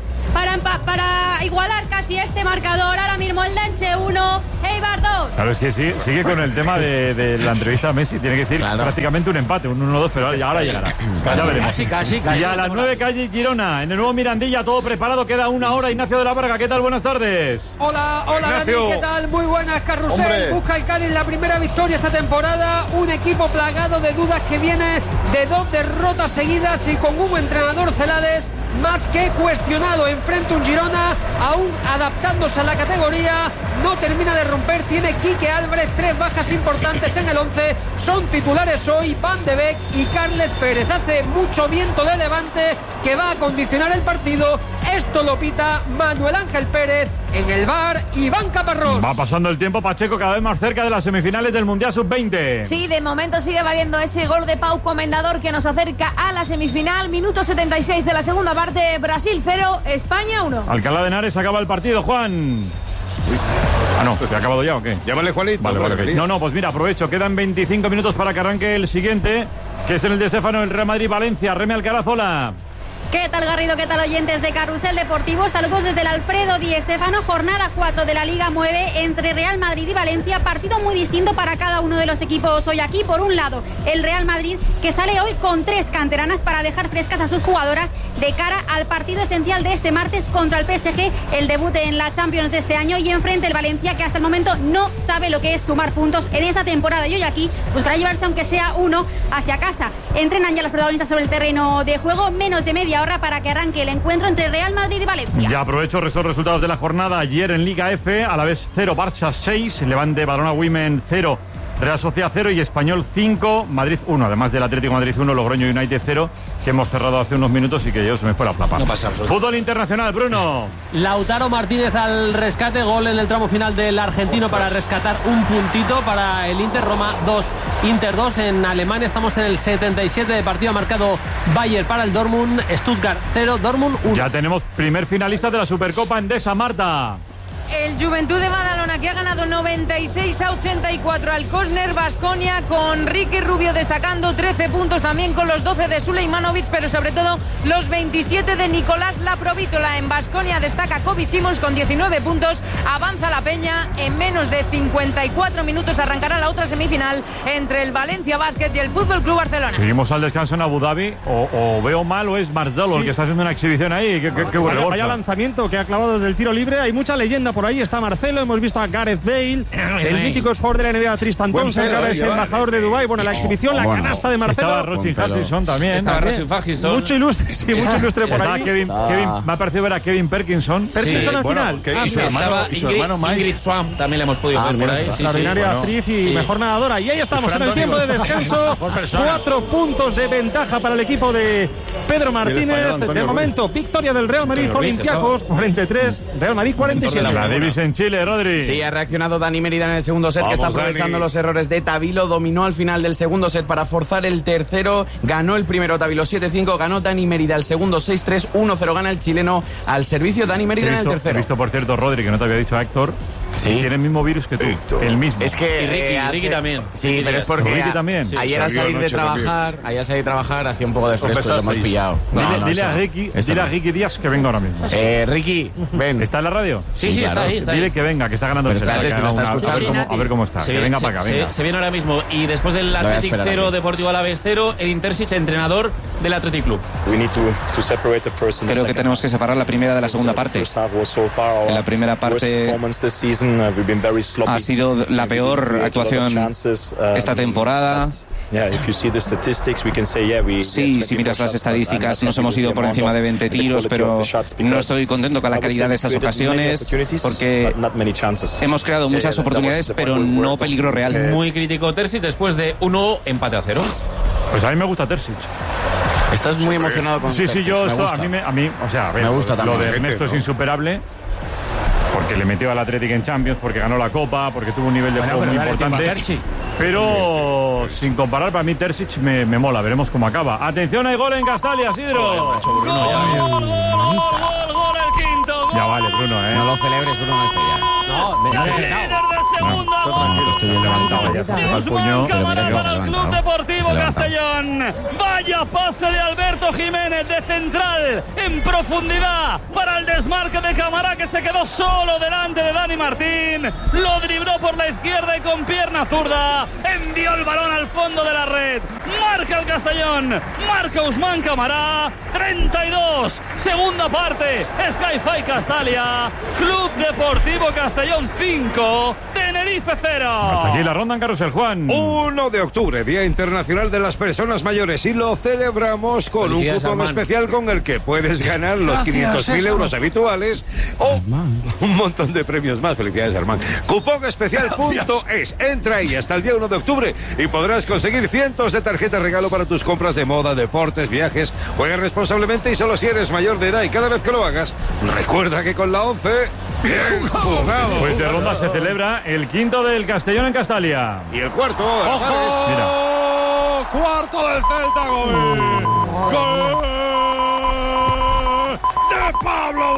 para igualar casi este marcador. Ahora mismo Eldense 1, Eibar 2. Claro, es que sigue con el tema de la entrevista a Messi. Tiene que decir prácticamente un empate, un 1-2, pero ahora llegará. Ya veremos. Casi. Y a las 9, calle Girona, en el nuevo Mirandilla, todo preparado, queda una hora. Ignacio de la Varga, ¿qué tal? Buenas tardes. Hola, Dani, ¿qué tal? Muy buenas, Carrusel. Hombre. Busca el Cádiz la primera victoria esta temporada. Un equipo plagado de dudas que viene de 2 derrotas seguidas y con un entrenador Celades más que cuestionado. Enfrenta un Girona aún adaptándose a la categoría, no termina de romper. Tiene Quique Álvarez, 3 bajas importantes en el 11, son titulares hoy Van de Beek y Carles Pérez. Hace mucho viento de levante que va a condicionar el partido. Esto lo pita Manuel Ángel Pérez. En el VAR, Iván Caparrós. Va pasando el tiempo, Pacheco, cada vez más cerca de las semifinales del Mundial Sub-20. Sí, de momento sigue valiendo ese gol de Pau Comendador que nos acerca a la semifinal. Minuto 76 de la segunda parte, Brasil 0, España 1. Alcalá de Henares acaba el partido, Juan. No, ¿te ha acabado ya o qué? Llámale, Juanito. Vale, Juanito. okay. No, pues mira, aprovecho. Quedan 25 minutos para que arranque el siguiente, que es en el de Estéfano, el Real Madrid-Valencia. Remy Alcaraz, hola. ¿Qué tal, Garrido? ¿Qué tal, oyentes de Carrusel Deportivo? Saludos desde el Alfredo Di Stéfano, jornada 4 de la Liga 9 entre Real Madrid y Valencia. Partido muy distinto para cada uno de los equipos hoy aquí. Por un lado, el Real Madrid, que sale hoy con 3 canteranas para dejar frescas a sus jugadoras de cara al partido esencial de este martes contra el PSG, el debut en la Champions de este año. Y enfrente el Valencia, que hasta el momento no sabe lo que es sumar puntos en esta temporada. Y hoy aquí buscará llevarse, aunque sea uno, hacia casa. Entrenan ya los protagonistas sobre el terreno de juego. Menos de media hora para que arranque el encuentro entre Real Madrid y Valencia. Ya aprovecho estos resultados de la jornada. Ayer en Liga F, a la vez 0, Barça 6, Levante Badalona Women 0, Real Sociedad 0 y Español 5, Madrid 1. Además del Atlético Madrid 1, Logroño United 0, que hemos cerrado hace unos minutos y que yo se me fue la plapa. No pasa absolutamente. Fútbol internacional, Bruno. Lautaro Martínez al rescate, gol en el tramo final del argentino para rescatar un puntito para el Inter. Roma 2, Inter 2. En Alemania estamos en el 77 de partido, ha marcado Bayer para el Dortmund, Stuttgart 0, Dortmund 1. Ya tenemos primer finalista de la Supercopa Endesa, Marta. El Juventud de Badalona, que ha ganado 96-84 al Cosner Baskonia, con Ricky Rubio destacando 13 puntos, también con los 12 de Sulejmanovic, pero sobre todo los 27 de Nicolás Laprovítola. En Baskonia destaca Kobe Simons con 19 puntos. Avanza la Peña. En menos de 54 minutos arrancará la otra semifinal entre el Valencia Basket y el Fútbol Club Barcelona. Seguimos al descanso en Abu Dhabi. O veo mal o es Marzolo el que está haciendo una exhibición ahí. Qué vaya lanzamiento que ha clavado desde el tiro libre. Hay mucha leyenda por ahí. Está Marcelo, hemos visto a Gareth Bale, el mítico jugador de la NBA Tristan Thompson, que ahora es embajador de Dubái. Bueno, la exhibición, la canasta de Marcelo. Estaba Rochin Hutchinson también. Estaba Rochin Hutchinson. Mucho ilustre, sí, mucho ilustre por ahí. Kevin, me ha parecido ver a Kevin Perkinson. Perkinson al final. Y su hermano Mike. Ingrid Swann también la hemos podido ver por ahí. Extraordinaria actriz y mejor nadadora. Y ahí estamos en el tiempo de descanso. 4 puntos de ventaja para el equipo de Pedro Martínez. De momento, victoria del Real Madrid, Olympiacos 43, Real Madrid 47. La Davis en Chile, Rodri. Sí, ha reaccionado Dani Mérida en el segundo set, que está aprovechando los errores de Tavilo. Dominó al final del segundo set para forzar el tercero. Ganó el primero Tavilo 7-5. Ganó Dani Mérida el segundo 6-3. 1-0 gana el chileno al servicio Dani Mérida en el tercero. He visto, por cierto, Rodri, que no te había dicho, Héctor. Sí. Tiene el mismo virus que tú. El mismo. Es que y Ricky también. Sí, pero es porque Ricky también. Ayer al salir de trabajar, hacía un poco de fresco y lo hemos pillado. Dile a Ricky Díaz que venga ahora mismo. Ricky, ven. ¿Está en la radio? Sí, está ahí. Dile que venga, que está ganando el set. Si lo está escuchando. A ver cómo está. Que venga para acá, venga. Se viene ahora mismo. Y después del Athletic 0, Deportivo Alavés 0, Edin Terzic, entrenador del Athletic Club. Creo que tenemos que separar la primera de la segunda parte. En la primera parte ha sido la peor actuación esta temporada. Sí, si miras las estadísticas, nos hemos ido por encima de 20 tiros, pero no estoy contento con la calidad de estas ocasiones porque hemos creado muchas oportunidades, pero no peligro real. Muy crítico Terzic después de 1 empate a 0. Pues a mí me gusta Terzic. Estás muy emocionado con Sí, Terzic, yo me esto, gusta. a mí, o sea, a ver, Me gusta lo también. de Ernesto es insuperable. Porque le metió al Atlético en Champions, porque ganó la Copa, porque tuvo un nivel de juego muy importante. Pero sin comparar, para mí Terzic me mola. Veremos cómo acaba. Atención, hay gol en Castalia, Sidro. Gol el quinto. Ya vale, Bruno, No lo celebres, Bruno, este ya. No, Líder de segunda. Estoy bien levantado. Ya se el puño. Cámara que se para ha el Club levantado. Deportivo Se ha levantado. Castellón. Vaya pase de Alberto Jiménez de central en profundidad para el desmarque de Camará, que se quedó solo delante de Dani Martín. Lo dribló por la izquierda y con pierna zurda envió el balón al fondo de la red. Marca el Castellón. Marca Usman Camará. 32. Segunda parte. Sky-Fi Castalia. Club Deportivo Castellón 5. Tenerife 0. Hasta aquí la ronda en Carrusel, Juan. 1 de octubre, Día Internacional de las Personas Mayores, y lo celebramos con un cupón especial con el que puedes ganar los 500.000 euros habituales o un montón de premios más. Felicidades, Armán. Cupón especial.es. Entra ahí hasta el día 1 de octubre y podrás conseguir cientos de tarjetas regalo para tus compras de moda, deportes, viajes. Juega responsablemente y solo si eres mayor de edad, y cada vez que lo hagas, recuerda que con la 11, bien jugado. Pues de ronda se celebra el quinto del Castellón en Castalia. Y el cuarto. ¡Ojo! Mira. Cuarto del Celta, gol de Pablo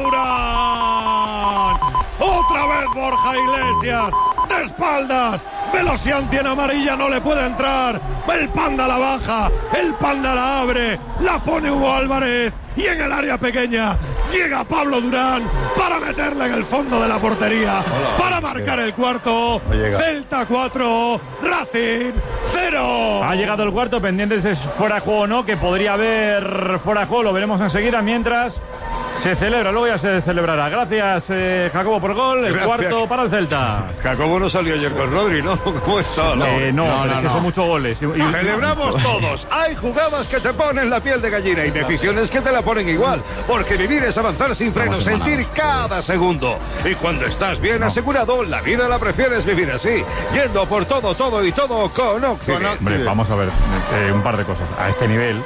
Durán. Otra vez Borja Iglesias, de espaldas. Velocian tiene amarilla, no le puede entrar. El Panda la baja, el Panda la abre, la pone Hugo Álvarez. Y en el área pequeña llega Pablo Durán para meterla en el fondo de la portería, para marcar el cuarto. Celta 4, Racing 0. Ha llegado el cuarto, pendientes de si fuera de juego o no, que podría haber fuera de juego, lo veremos enseguida, mientras se celebra, luego ya se celebrará. Gracias, Jacobo, por gol. El cuarto para el Celta. Jacobo no salió ayer con Rodri, ¿no? ¿Cómo está? No, es que son muchos goles. Celebramos todos. Hay jugadas que te ponen la piel de gallina y decisiones que te la ponen igual. Porque vivir es avanzar sin freno, sentir cada segundo. Y cuando estás bien asegurado, la vida la prefieres vivir así. Yendo por todo, todo y todo con Occident. Hombre, vamos a ver un par de cosas. A este nivel,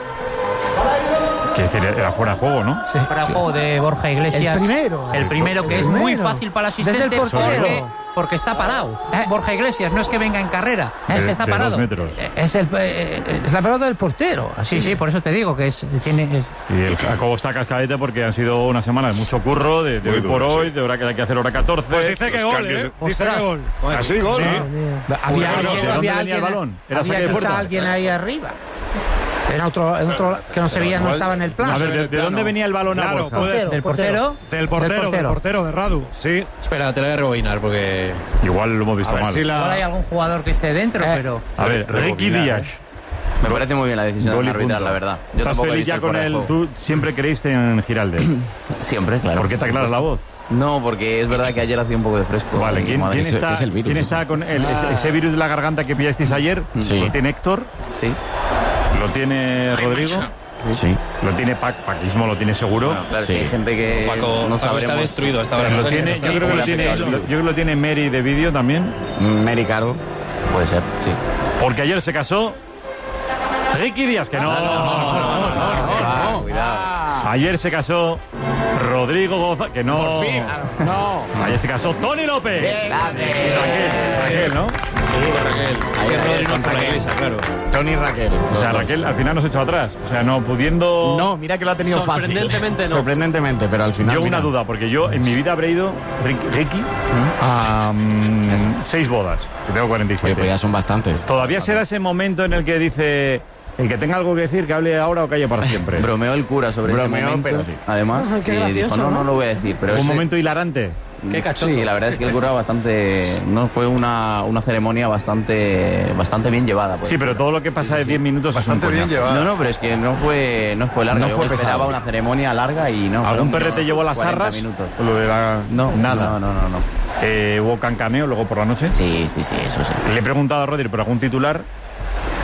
que decir, era fuera de juego, ¿no? Sí. Fuera de juego de Borja Iglesias. El primero que es muy fácil para el asistente porque está parado. Borja Iglesias no es que venga en carrera, es que está parado. 2 metros. Es la pelota del portero. Así. Sí, por eso te digo que tiene. Y el Jacobo está cascadete porque han sido una semana de mucho curro, de hoy por hoy, de hora que hay que hacer hora 14. Pues dice que gol, ¿eh? Dice que gol. Así, gol. Sí. Había el balón? ¿Era había saque de puerta? quizá alguien ahí arriba. En otro que no se veía, no estaba en el plan. A ver, ¿de dónde venía el balón a Borja? ¿Del portero? Del portero, de Radu, sí. Espera, te lo voy a rebobinar porque... Igual lo hemos visto mal. Igual hay algún jugador que esté dentro, pero... A ver, Ricky Díaz. Me parece muy bien la decisión del arbitral, la verdad. Yo ¿Estás feliz ya con él? ¿Tú siempre creíste en Giralde? Siempre, claro. ¿Por qué te aclaras la voz? No, porque es verdad que ayer hacía un poco de fresco. Vale, ¿quién está con ese virus de la garganta que pillasteis ayer? Sí. ¿Lo tiene Héctor? Sí. ¿Lo tiene Rodrigo? Sí. ¿Lo tiene Paquismo? ¿Lo tiene seguro? Bueno, claro, sí. Hay gente que Paco está destruido hasta ahora. Yo creo que lo tiene Mary de vídeo también. Mary Caro, puede ser, sí. Porque ayer se casó Ricky Díaz, que no. Cuidado. Ayer se casó Rodrigo González, que no. Por fin. No. Ayer se casó Tony López. Raquel, ¿no? Tony y Raquel. O sea, Raquel al final nos echó atrás. O sea, no pudiendo. No, mira que lo ha tenido fácil. Sorprendentemente no. Sorprendentemente, pero al final. Yo una duda, porque yo en mi vida habré ido, Ricky, a 6 bodas, que tengo 47. Oye, pues ya son bastantes. Todavía se da ese momento en el que dice. El que tenga algo que decir, que hable ahora o calle para siempre. Bromeó el cura sobre ese momento, pero sí. Además, y dijo, no lo voy a decir. Pero fue un momento hilarante. Qué cachondo. Sí, la verdad es que el cura fue una ceremonia bastante bien llevada. Pues. Sí, pero todo lo que pasa de 10 minutos bastante es un bien llevada. No, pero es que no fue larga. No fue Yo esperaba una ceremonia larga y no. ¿Algún perrete llevó las 40 arras? minutos. Lo de la... Nada. No. ¿Hubo cancaneo luego por la noche? Sí, eso sí. Le he preguntado a Rodri por algún titular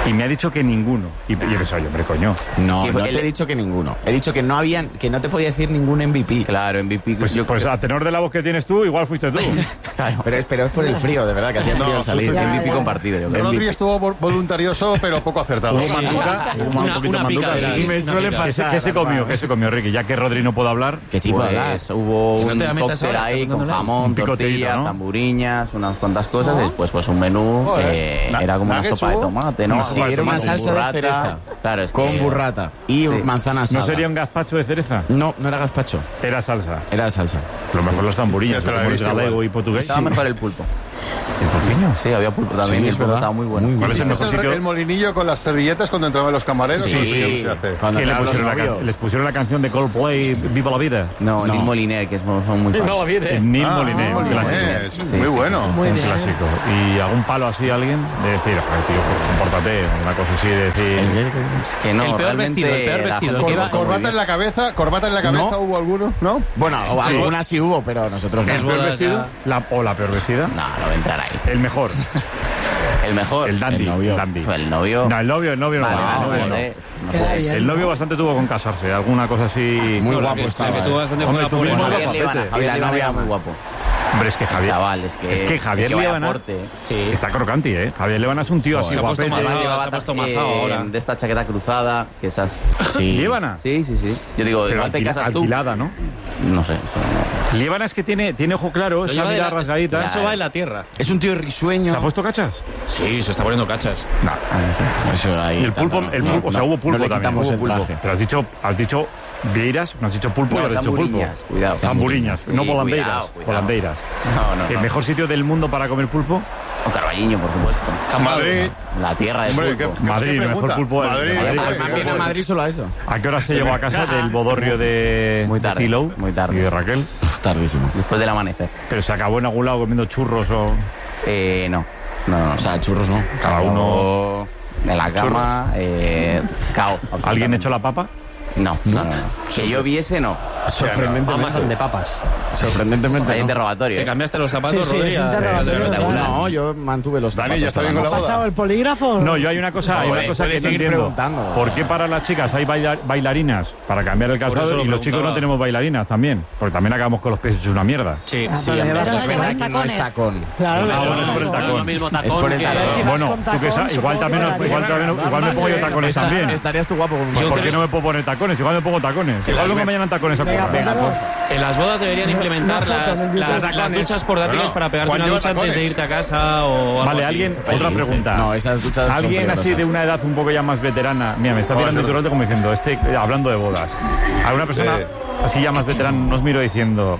Y me ha dicho que ninguno. Y yo he pensado, hombre, coño. No te he dicho que ninguno. He dicho que no te podía decir ningún MVP. Claro, MVP. Pues a tenor de la voz que tienes tú, igual fuiste tú. Claro, pero es por el frío, de verdad, que hacía frío salir. MVP compartido. Yo creo. Rodri estuvo voluntarioso, pero poco acertado. Una pica. Me suele pasar. ¿Qué se comió, Ricky? Ya que Rodri no puede hablar. Que sí puede hablar. Hubo un cóctel ahí con jamón, tortillas, zamburiñas, unas cuantas cosas. Y después pues un menú. Era como una sopa de tomate, ¿no? Sí, era una salsa de cereza. Claro, con burrata y manzana asada. ¿No sería un gazpacho de cereza? No era gazpacho. Era salsa. Era salsa. Lo mejor los zamburiñas, como el galego y portugués. Estaba mejor el pulpo. ¿El pulpiño? Sí, había pulpo también. Sí, y el pulpo estaba muy bueno. El molinillo con las servilletas cuando entraban los camareros? Sí. Les pusieron la canción de Coldplay, Viva la Vida. No, Neil Moliner, que son muy Viva la Vida. Neil Moliner, un clásico. Muy bueno. Un clásico. ¿Y algún palo así a alguien? De decir, tío, compórtate, una cosa así de decir... Es que no, el peor vestido. ¿Corbata en la cabeza? ¿No? ¿Hubo alguno? ¿No? Bueno, algunas sí hubo, pero nosotros no. ¿El peor vestido? ¿O la peor vestida? No voy a entrar ahí. El mejor. El mejor. El dandy. El novio. No, el novio no. El novio bastante tuvo con casarse. Alguna cosa así... Muy guapo estaba. Javier Liebana muy guapo. Hombre, es que Javier... Chaval, es que Javier Liebana está crocanti, ¿eh? Javier Liebana es un tío así guapete. Llevaba de esta chaqueta cruzada, que esas... Sí. ¿Liebana? Sí. Yo digo, igual te casas tú. Alquilada, ¿no? No sé. Liebana es que tiene ojo claro, esa mirada rasgadita. Eso va en la tierra. Es un tío risueño. ¿Se ha puesto cachas? Sí, se está poniendo cachas. Eso ahí. Y el pulpo, o sea, hubo pulpo también. Hubo pulpo. Pero has dicho Vieiras, no has dicho pulpo, has dicho pulpo. Cuidado. Zamburiñas, no volandeiras. Volandeiras. No. ¿El mejor sitio del mundo para comer pulpo? O Carballiño, por supuesto. Madrid. La tierra del pulpo. Madrid, el mejor pulpo de Madrid. A Madrid solo a eso. ¿A qué hora se llegó a casa del bodorrio de Tilo? Muy tarde. Y de Raquel. Tardísimo. Después del amanecer. ¿Pero se acabó en algún lado comiendo churros o...? No. O sea, churros no. Cada uno... En la cama, cao. ¿Alguien echó la papa? No. Que yo viese, no. Sorprendentemente. De papas. Sorprendentemente. Hay interrogatorio. ¿Te cambiaste los zapatos, Sí, Rodri? No, yo mantuve los zapatos. Dani, ¿ya está bien con la ¿Ha pasado el polígrafo? No, yo hay una cosa que no entiendo. ¿Por qué para las chicas hay bailarinas para cambiar el calzado y los chicos no tenemos bailarinas también? Porque también acabamos con los pies hechos una mierda. Sí. No es tacón. Claro. Es por el tacón. Es por el tacón. Bueno, tú que sabes, igual me pongo yo tacones también. Estarías tú guapo con ¿Por qué no me puedo poner tacones? Igual me pongo tacones. Igual luego me llaman tacones a currar. En las bodas deberían implementar las duchas portátiles para pegarte una ducha antes de irte a casa o algo Vale, así. alguien, otra pregunta. No, esas duchas son alguien así peligrosas. de una edad un poco ya más veterana. Mira, me está mirando Iturralde como diciendo, hablando de bodas. Alguna persona así ya más veterana nos miro diciendo...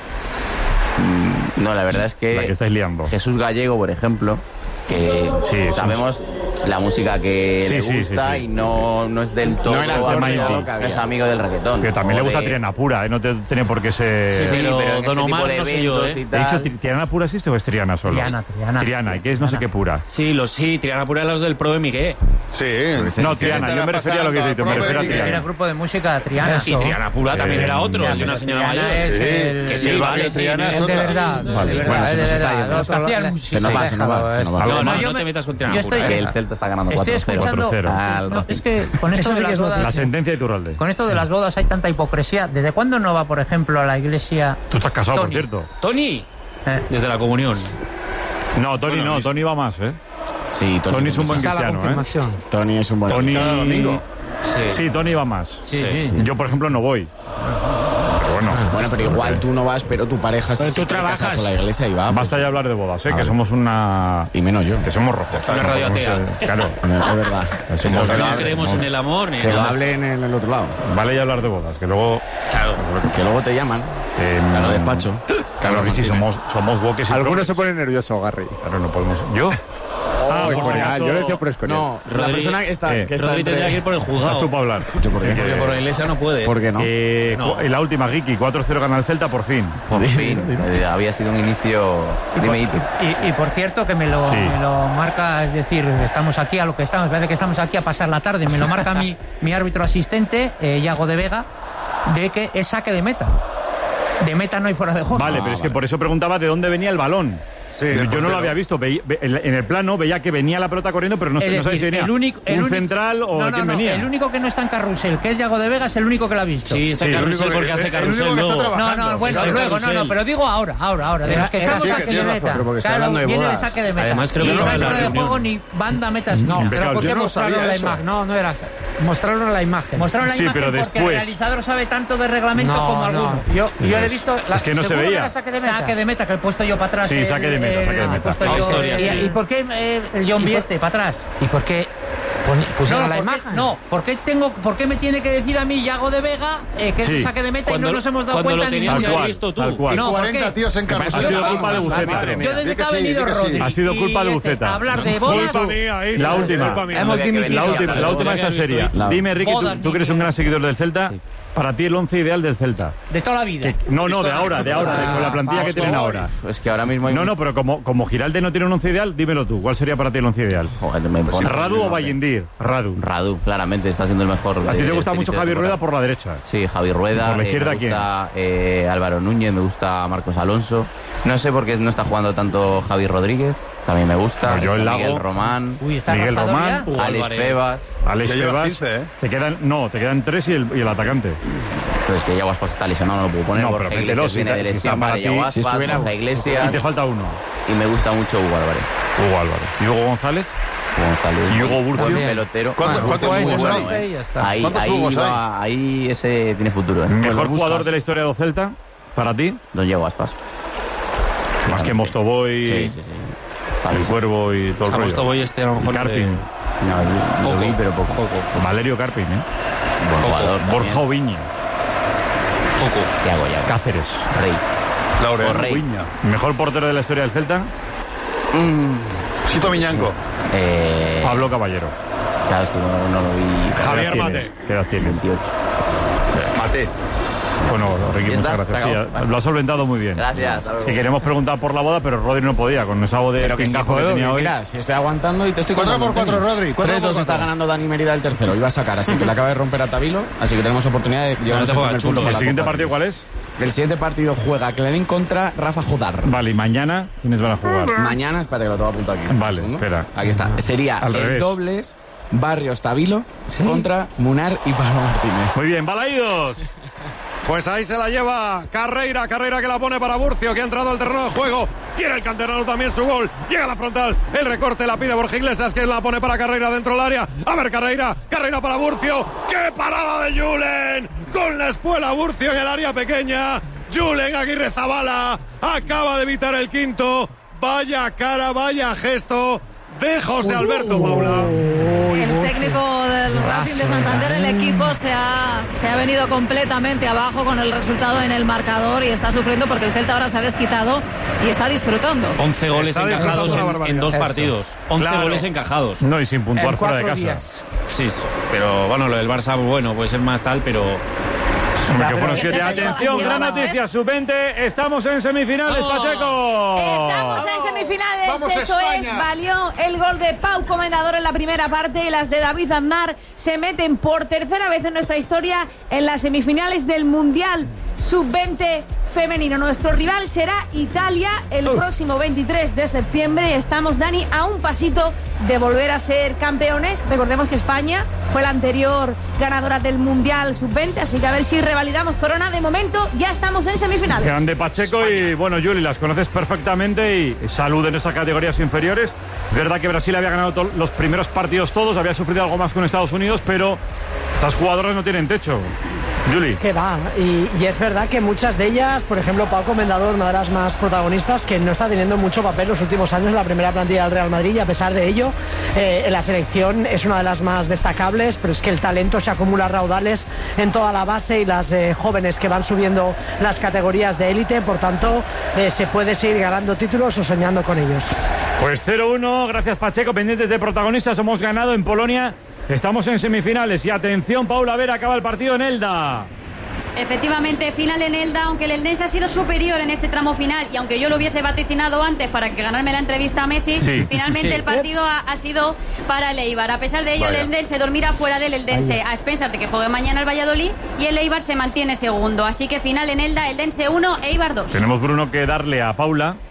No, la verdad es que... La que estáis liando. Jesús Gallego, por ejemplo, que sabemos la música que le gusta y no es del todo... No es amigo del reggaetón. Pero también le gusta Triana Pura, no tiene por qué ser... Sí, pero en Don Omar no sé yo, ¿He dicho Triana Pura existe o es Triana solo? Triana, ¿y qué es no sé qué pura? Sí, Triana Pura los del Pro de Miguel. Sí. No, Triana, yo me refería a lo que dices, me refería a Triana. Era grupo de música Triana. Y Triana Pura también era otro, el de una señora mayor. Que sí, vale, Triana es de verdad. Bueno, se nos está yendo. Se nos va. No te metas con Triana Pura. Que el Celta está ganando 4-0. 4-0. Es que con esto de las bodas... La sentencia de Iturralde. Con esto de las bodas hay tanta hipocresía. ¿Desde cuándo no va, por ejemplo, a la iglesia? Tú estás casado, Tony? por cierto. ¿Tony? Desde la comunión. No, Tony no, Tony va más, ¿eh? Sí, Tony es un buen cristiano, ¿eh? Tony es un buen cristiano. Domingo. Sí, Tony va más. Yo, por ejemplo, no voy. Bueno, pero igual tú no vas, pero tu pareja sí se quiere casar con la iglesia y va. Basta ya hablar de bodas, que somos una... Y menos yo. Que somos rojos. Una radio atea. Claro. Es verdad. No creemos en el amor ni que lo hablen en el otro lado. Vale ya hablar de bodas, que luego... Claro. Que luego te llaman. A lo despacho. Claro, Richie, somos woke. Algunos se ponen nerviosos, Garry. Claro, no podemos... ¿Yo? Yo lo decía por Escorial. No, la persona que está... Rodri tendría que ir por el juzgado. Estás tú para hablar. ¿Yo por qué? Porque por la iglesia no puede. ¿Por qué no? En la última, Ricky, 4-0 gana el Celta, por fin. Por fin. Había sido un inicio... Y por cierto, que me lo marca, es decir, estamos aquí a lo que estamos, parece que estamos aquí a pasar la tarde, me lo marca mi árbitro asistente, Iago de Vega, de que es saque de meta. De meta no hay fuera de juego. Vale, pero es que por eso preguntaba de dónde venía el balón. Sí, yo no lo había visto. En el plano veía que venía la pelota corriendo, pero no sabía si venía un central o quién venía. El único que no está en carrusel, que es Yago de Vega, es el único que lo ha visto. Sí, está en carrusel porque hace carrusel luego. No, pero digo ahora. De los que estamos saque de meta. Claro, viene de saque de meta. Además, creo que no hay de juego ni banda meta. No, pero ¿por qué mostraron la imagen? No era... Mostraron la imagen. Mostraron la imagen pero porque el realizador sabe tanto de reglamento como alguno. Yo le he visto... Es que no se veía. Saque de meta, que he puesto yo para atrás. Sí, saque de meta. ¿Y por qué el John Bieste para atrás? ¿Y por qué pusieron la imagen? No, ¿por qué me tiene que decir a mí Yago de Vega que es saque de meta y no nos hemos dado cuenta? Cuando lo tenías que haber visto tú. No, 40 tíos en carrusel. Ha sido culpa de Buceta. Yo desde que ha venido Rodri. Ha sido culpa de Buceta. Hablar de bodas. La última. La última de esta serie. Dime, Ricky, tú que eres un gran seguidor del Celta. Para ti el 11 ideal del Celta. De toda la vida. No, de ahora, con la plantilla que tienen ahora. Es que ahora mismo hay... No, pero como Giralde no tiene un 11 ideal, dímelo tú. ¿Cuál sería para ti el 11 ideal? Joder, me pone... ¿Radu o Vallendir? Radu, claramente, está siendo el mejor. ¿A ti te gusta mucho Javi Rueda por la derecha? Sí, Javi Rueda. ¿Por la izquierda me gusta Álvaro Núñez, me gusta Marcos Alonso. No sé por qué no está jugando tanto Javi Rodríguez. También me gusta. Miguel Román. Miguel Román. Alex Febas. Te quedan 3 y el atacante. Pero es que Yago Aspas está lesionado, no lo puedo poner. No, pero mételo, viene de lesión para Yago Aspas, Borja Iglesias. Y te falta uno. Y me gusta mucho Hugo Álvarez. ¿Y Hugo González? ¿Y Hugo Burcio? Buen pelotero. ¿Cuántos Hugos hay? Ahí ese tiene futuro. ¿Mejor jugador de la historia del Celta? ¿Para ti? Don Yago Aspas. Más que Mostovoy. Sí. El Cuervo y todo el rollo. Mostovoy a lo mejor... Carpin. No, lo vi, pero poco. Valerio Carpin, Buen jugador. Borja Oviña. Yago. Cáceres. Rey. Laurel. ¿Mejor portero de la historia del Celta? Sito Miñanco. Pablo Caballero. Claro, es que no lo vi. Javier Mate. ¿Qué edad tienes? 28. Mate. Bueno, Ricky, muchas gracias. Sí, lo has solventado muy bien. Gracias. Si queremos preguntar por la boda, pero Rodri no podía, con esa voz de pingajo que tenía hoy. Mira, si estoy aguantando y te estoy 4x4, Rodri. 3-2 está ganando Dani Mérida el tercero. Iba a sacar, así que le acaba de romper a Tavilo. Así que tenemos oportunidad de llevarnos el primer punto. ¿El siguiente partido cuál es? El siguiente partido juega Klein contra Rafa Jodar. Vale, ¿y mañana quiénes van a jugar? Mañana, espérate que lo tengo apuntado aquí. Vale, espera. Aquí está. Sería el dobles Barrios Tavilo contra Munar y Pablo Martínez. Muy bien, Balaídos. Pues ahí se la lleva Carreira que la pone para Burcio, que ha entrado al terreno de juego. Quiere el canterano también su gol. Llega a la frontal, el recorte la pide Borja Iglesias, que la pone para Carreira dentro del área. A ver, Carreira para Burcio. ¡Qué parada de Julen! Con la espuela Burcio en el área pequeña. Julen Aguirre Zabala acaba de evitar el quinto. Vaya cara, vaya gesto de José Alberto Paula. El técnico del Racing de Santander, el equipo se ha venido completamente abajo con el resultado en el marcador y está sufriendo porque el Celta ahora se ha desquitado y está disfrutando. 11 goles encajados en 2 partidos. 11 goles encajados. No, y sin puntuar fuera de casa. Sí, pero bueno, lo del Barça, bueno, puede ser más tal, pero... Atención, gran noticia, sub-20, estamos en semifinales, Pacheco. Estamos en semifinales, vamos eso España. Valió el gol de Pau Comendador en la primera parte y las de David Aznar se meten por tercera vez en nuestra historia en las semifinales del Mundial sub-20 femenino. Nuestro rival será Italia el próximo 23 de septiembre. Estamos, Dani, a un pasito de volver a ser campeones. Recordemos que España fue la anterior ganadora del Mundial sub-20, así que a ver si revalidamos corona. De momento ya estamos en semifinales. Grande Pacheco y bueno, Juli, las conoces perfectamente y salud en estas categorías inferiores. Es verdad que Brasil había ganado los primeros partidos todos, había sufrido algo más con Estados Unidos, pero estas jugadoras no tienen techo. Juli. Que va, y es verdad que muchas de ellas, por ejemplo, Pau Comendador, una de las más protagonistas, que no está teniendo mucho papel los últimos años en la primera plantilla del Real Madrid, y a pesar de ello, en la selección es una de las más destacables, pero es que el talento se acumula a raudales en toda la base y las jóvenes que van subiendo las categorías de élite, por tanto, se puede seguir ganando títulos o soñando con ellos. Pues 0-1, gracias Pacheco, pendientes de protagonistas, hemos ganado en Polonia. Estamos en semifinales y atención, Paula Vera, acaba el partido en Elda. Efectivamente, final en Elda, aunque el Eldense ha sido superior en este tramo final y aunque yo lo hubiese vaticinado antes para que ganarme la entrevista a Messi, finalmente el partido ha sido para el Eibar. A pesar de ello, el Eldense dormirá fuera del Eldense a expensas de que juegue mañana el Valladolid y el Eibar se mantiene segundo. Así que final en Elda, Eldense 1, Eibar 2. Tenemos, Bruno, que darle a Paula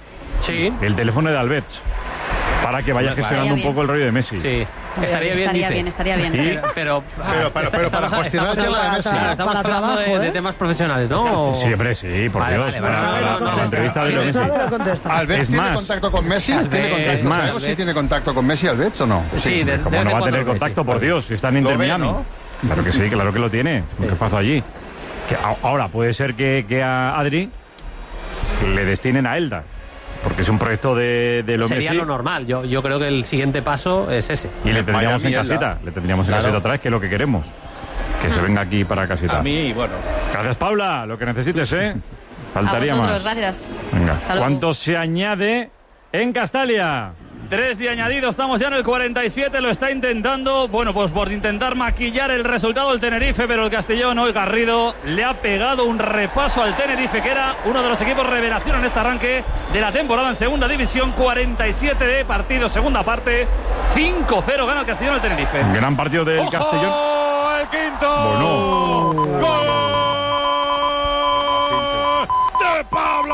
Sí. El teléfono de Alberts. Para que vaya gestionando un poco el rollo de Messi. Sí. Estaría bien. Estaría bien. Pero para gestionar el tema de Messi. Estamos hablando de temas profesionales, ¿no? Siempre sí, por Dios. Para la entrevista de Messi. ¿Alberts tiene contacto con Messi? Es más. ¿Sabemos si tiene contacto con Messi Alberts o no? Sí, como no va a tener contacto, por Dios, si está en Inter Miami. ¿No? Claro que sí, claro que lo tiene. Un jefazo allí. Ahora, puede ser que a Adri le destinen a Eldar. Porque es un proyecto de lo Messi. Sería lo normal. Yo creo que el siguiente paso es ese. Y le tendríamos en casita. Le tendríamos en casita otra vez, que es lo que queremos. Que se venga aquí para casita. A mí, bueno. Gracias, Paula. Lo que necesites, ¿eh? Faltaría a vosotros, más. Gracias. Venga. ¿Cuánto se añade en Castalia? 3 de añadido, estamos ya en el 47, lo está intentando, bueno, pues por intentar maquillar el resultado del Tenerife, pero el Castellón, hoy Garrido, le ha pegado un repaso al Tenerife, que era uno de los equipos revelación en este arranque de la temporada en segunda división. 47 de partido, segunda parte, 5-0 gana el Castellón al Tenerife. Gran partido del Castellón. El quinto. Bueno. ¡Gol de Pablo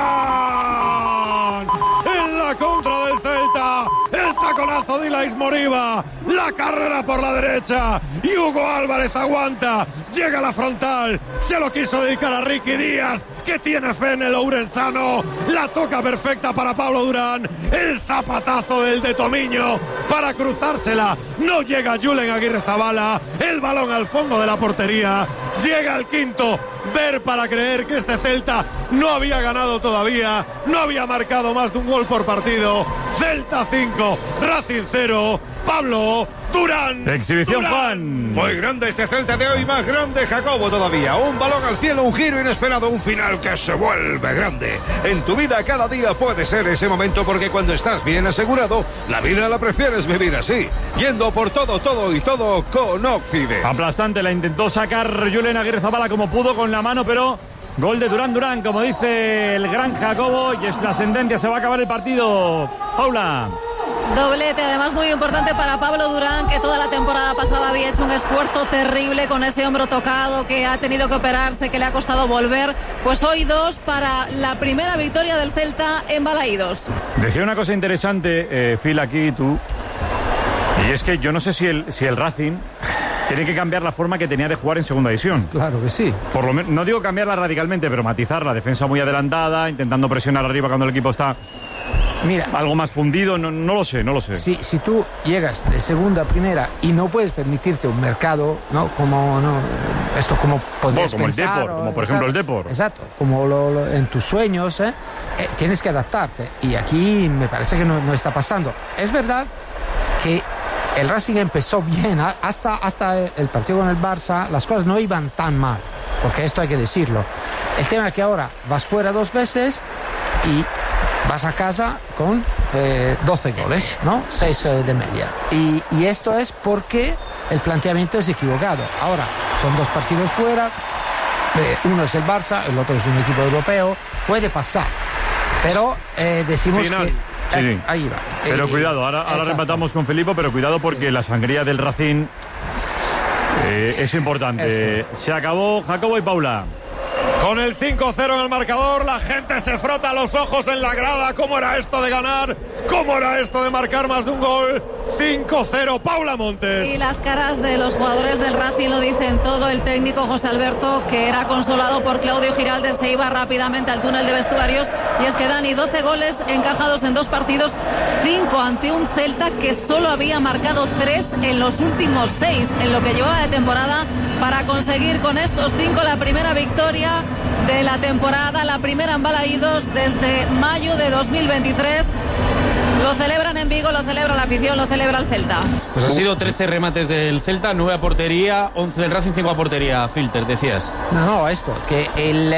Durán! En la contra del Celta, el taconazo de Ilaix Moriba, la carrera por la derecha y Hugo Álvarez aguanta, llega a la frontal, se lo quiso dedicar a Ricky Díaz, que tiene fe en el ourensano, la toca perfecta para Pablo Durán, el zapatazo del de Tomiño para cruzársela, no llega Julen Aguirrezabala, el balón al fondo de la portería, llega el quinto, ver para creer que este Celta no había ganado todavía, no había marcado más de un gol por partido. Celta 5, Racing 0, Pablo Durán. Exhibición Juan. Muy grande este Celta de hoy, más grande Jacobo todavía. Un balón al cielo, un giro inesperado, un final que se vuelve grande. En tu vida cada día puede ser ese momento, porque cuando estás bien asegurado, la vida la prefieres vivir así, yendo por todo y todo con Occident. Aplastante, la intentó sacar Julen Aguirrezabala como pudo con la mano, pero gol de Durán, como dice el gran Jacobo, y es la sentencia, se va a acabar el partido. Paula. Doblete, además muy importante para Pablo Durán, que toda la temporada pasada había hecho un esfuerzo terrible con ese hombro tocado, que ha tenido que operarse, que le ha costado volver. Pues hoy 2 para la primera victoria del Celta en Balaídos. Decía una cosa interesante, Phil, aquí tú, y es que yo no sé si el Racing tiene que cambiar la forma que tenía de jugar en segunda división. Claro que sí. Por lo menos, no digo cambiarla radicalmente, pero matizarla. Defensa muy adelantada, intentando presionar arriba cuando el equipo está algo más fundido. No lo sé. Si tú llegas de segunda a primera y no puedes permitirte un mercado, ¿no? Como podrías como pensar, el Depor, como por ejemplo el Depor. Exacto, como en tus sueños, tienes que adaptarte. Y aquí me parece que no está pasando. Es verdad que el Racing empezó bien, hasta el partido con el Barça, las cosas no iban tan mal, porque esto hay que decirlo. El tema es que ahora vas fuera 2 veces y vas a casa con 12 goles, ¿no? 6 de media. Y esto es porque el planteamiento es equivocado. Ahora, son 2 partidos fuera, uno es el Barça, el otro es un equipo europeo, puede pasar, pero decimos Final. que... Sí. Ahí va. Pero cuidado, ahora rematamos con Felipe, pero cuidado porque la sangría del Racing es importante. Eso. Se acabó, Jacobo y Paula. Con el 5-0 en el marcador, la gente se frota los ojos en la grada. ¿Cómo era esto de ganar? ¿Cómo era esto de marcar más de un gol? 5-0, Paula Montes. Y las caras de los jugadores del Racing lo dicen todo. El técnico José Alberto, que era consolado por Claudio Giraldez, se iba rápidamente al túnel de vestuarios. Y es que Dani, 12 goles encajados en 2 partidos, 5 ante un Celta que solo había marcado 3 en los últimos 6 en lo que llevaba de temporada, para conseguir con estos 5 la primera victoria de la temporada, la primera en Balaídos desde mayo de 2023. Lo celebran en Vigo, lo celebra la afición, lo celebra el Celta. Pues han sido 13 remates del Celta, 9 a portería, 11 del Racing, 5 a portería. Filter, decías. No, esto, que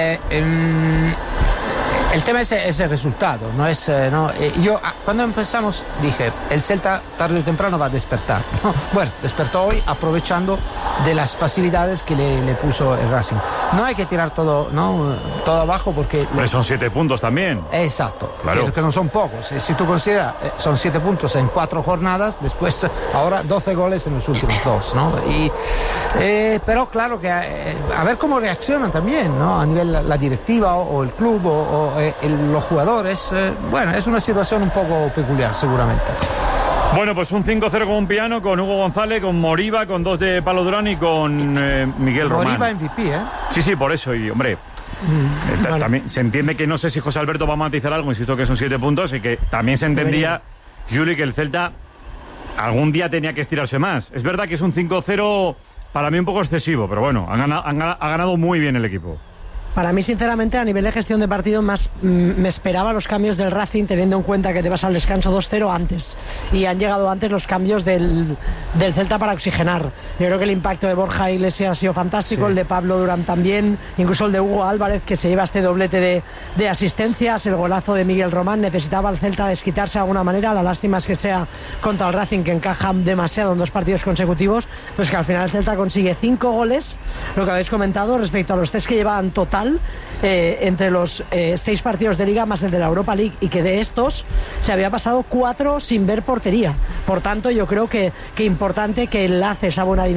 el tema es el resultado, no es... yo cuando empezamos dije, el Celta tarde o temprano va a despertar. Bueno, despertó hoy aprovechando de las facilidades que le puso el Racing. No hay que tirar todo abajo porque... Son 7 puntos también. Exacto, claro. que no son pocos. Si tú consideras, son 7 puntos en 4 jornadas, después ahora 12 goles en los últimos 2, ¿no? Y Pero claro que a ver cómo reaccionan también, ¿no? A nivel la directiva o el club o los jugadores. Bueno, es una situación un poco peculiar seguramente. Bueno, pues un 5-0 con un piano, con Hugo González, con Moriba, con 2 de Pablo Durán y con Miguel Román. Moriba MVP, ¿eh? Sí, por eso. Y, hombre, también se entiende que no sé si José Alberto va a matizar algo, insisto que son 7 puntos, y que también se entendía, Juli, que el Celta algún día tenía que estirarse más. Es verdad que es un 5-0 para mí un poco excesivo, pero bueno, ha ganado muy bien el equipo. Para mí, sinceramente, a nivel de gestión de partido, más me esperaba los cambios del Racing, teniendo en cuenta que te vas al descanso 2-0 antes. Y han llegado antes los cambios del Celta para oxigenar. Yo creo que el impacto de Borja Iglesias ha sido fantástico, el de Pablo Durán también, incluso el de Hugo Álvarez, que se lleva este doblete de asistencias, el golazo de Miguel Román. Necesitaba el Celta desquitarse de alguna manera. La lástima es que sea contra el Racing, que encaja demasiado en 2 partidos consecutivos, pues que al final el Celta consigue 5 goles, lo que habéis comentado, respecto a los 3 que llevaban total entre los 6 partidos de Liga más el de la Europa League, y que de estos se había pasado 4 sin ver portería. Por tanto, yo creo que importante que enlace esa buena dinámica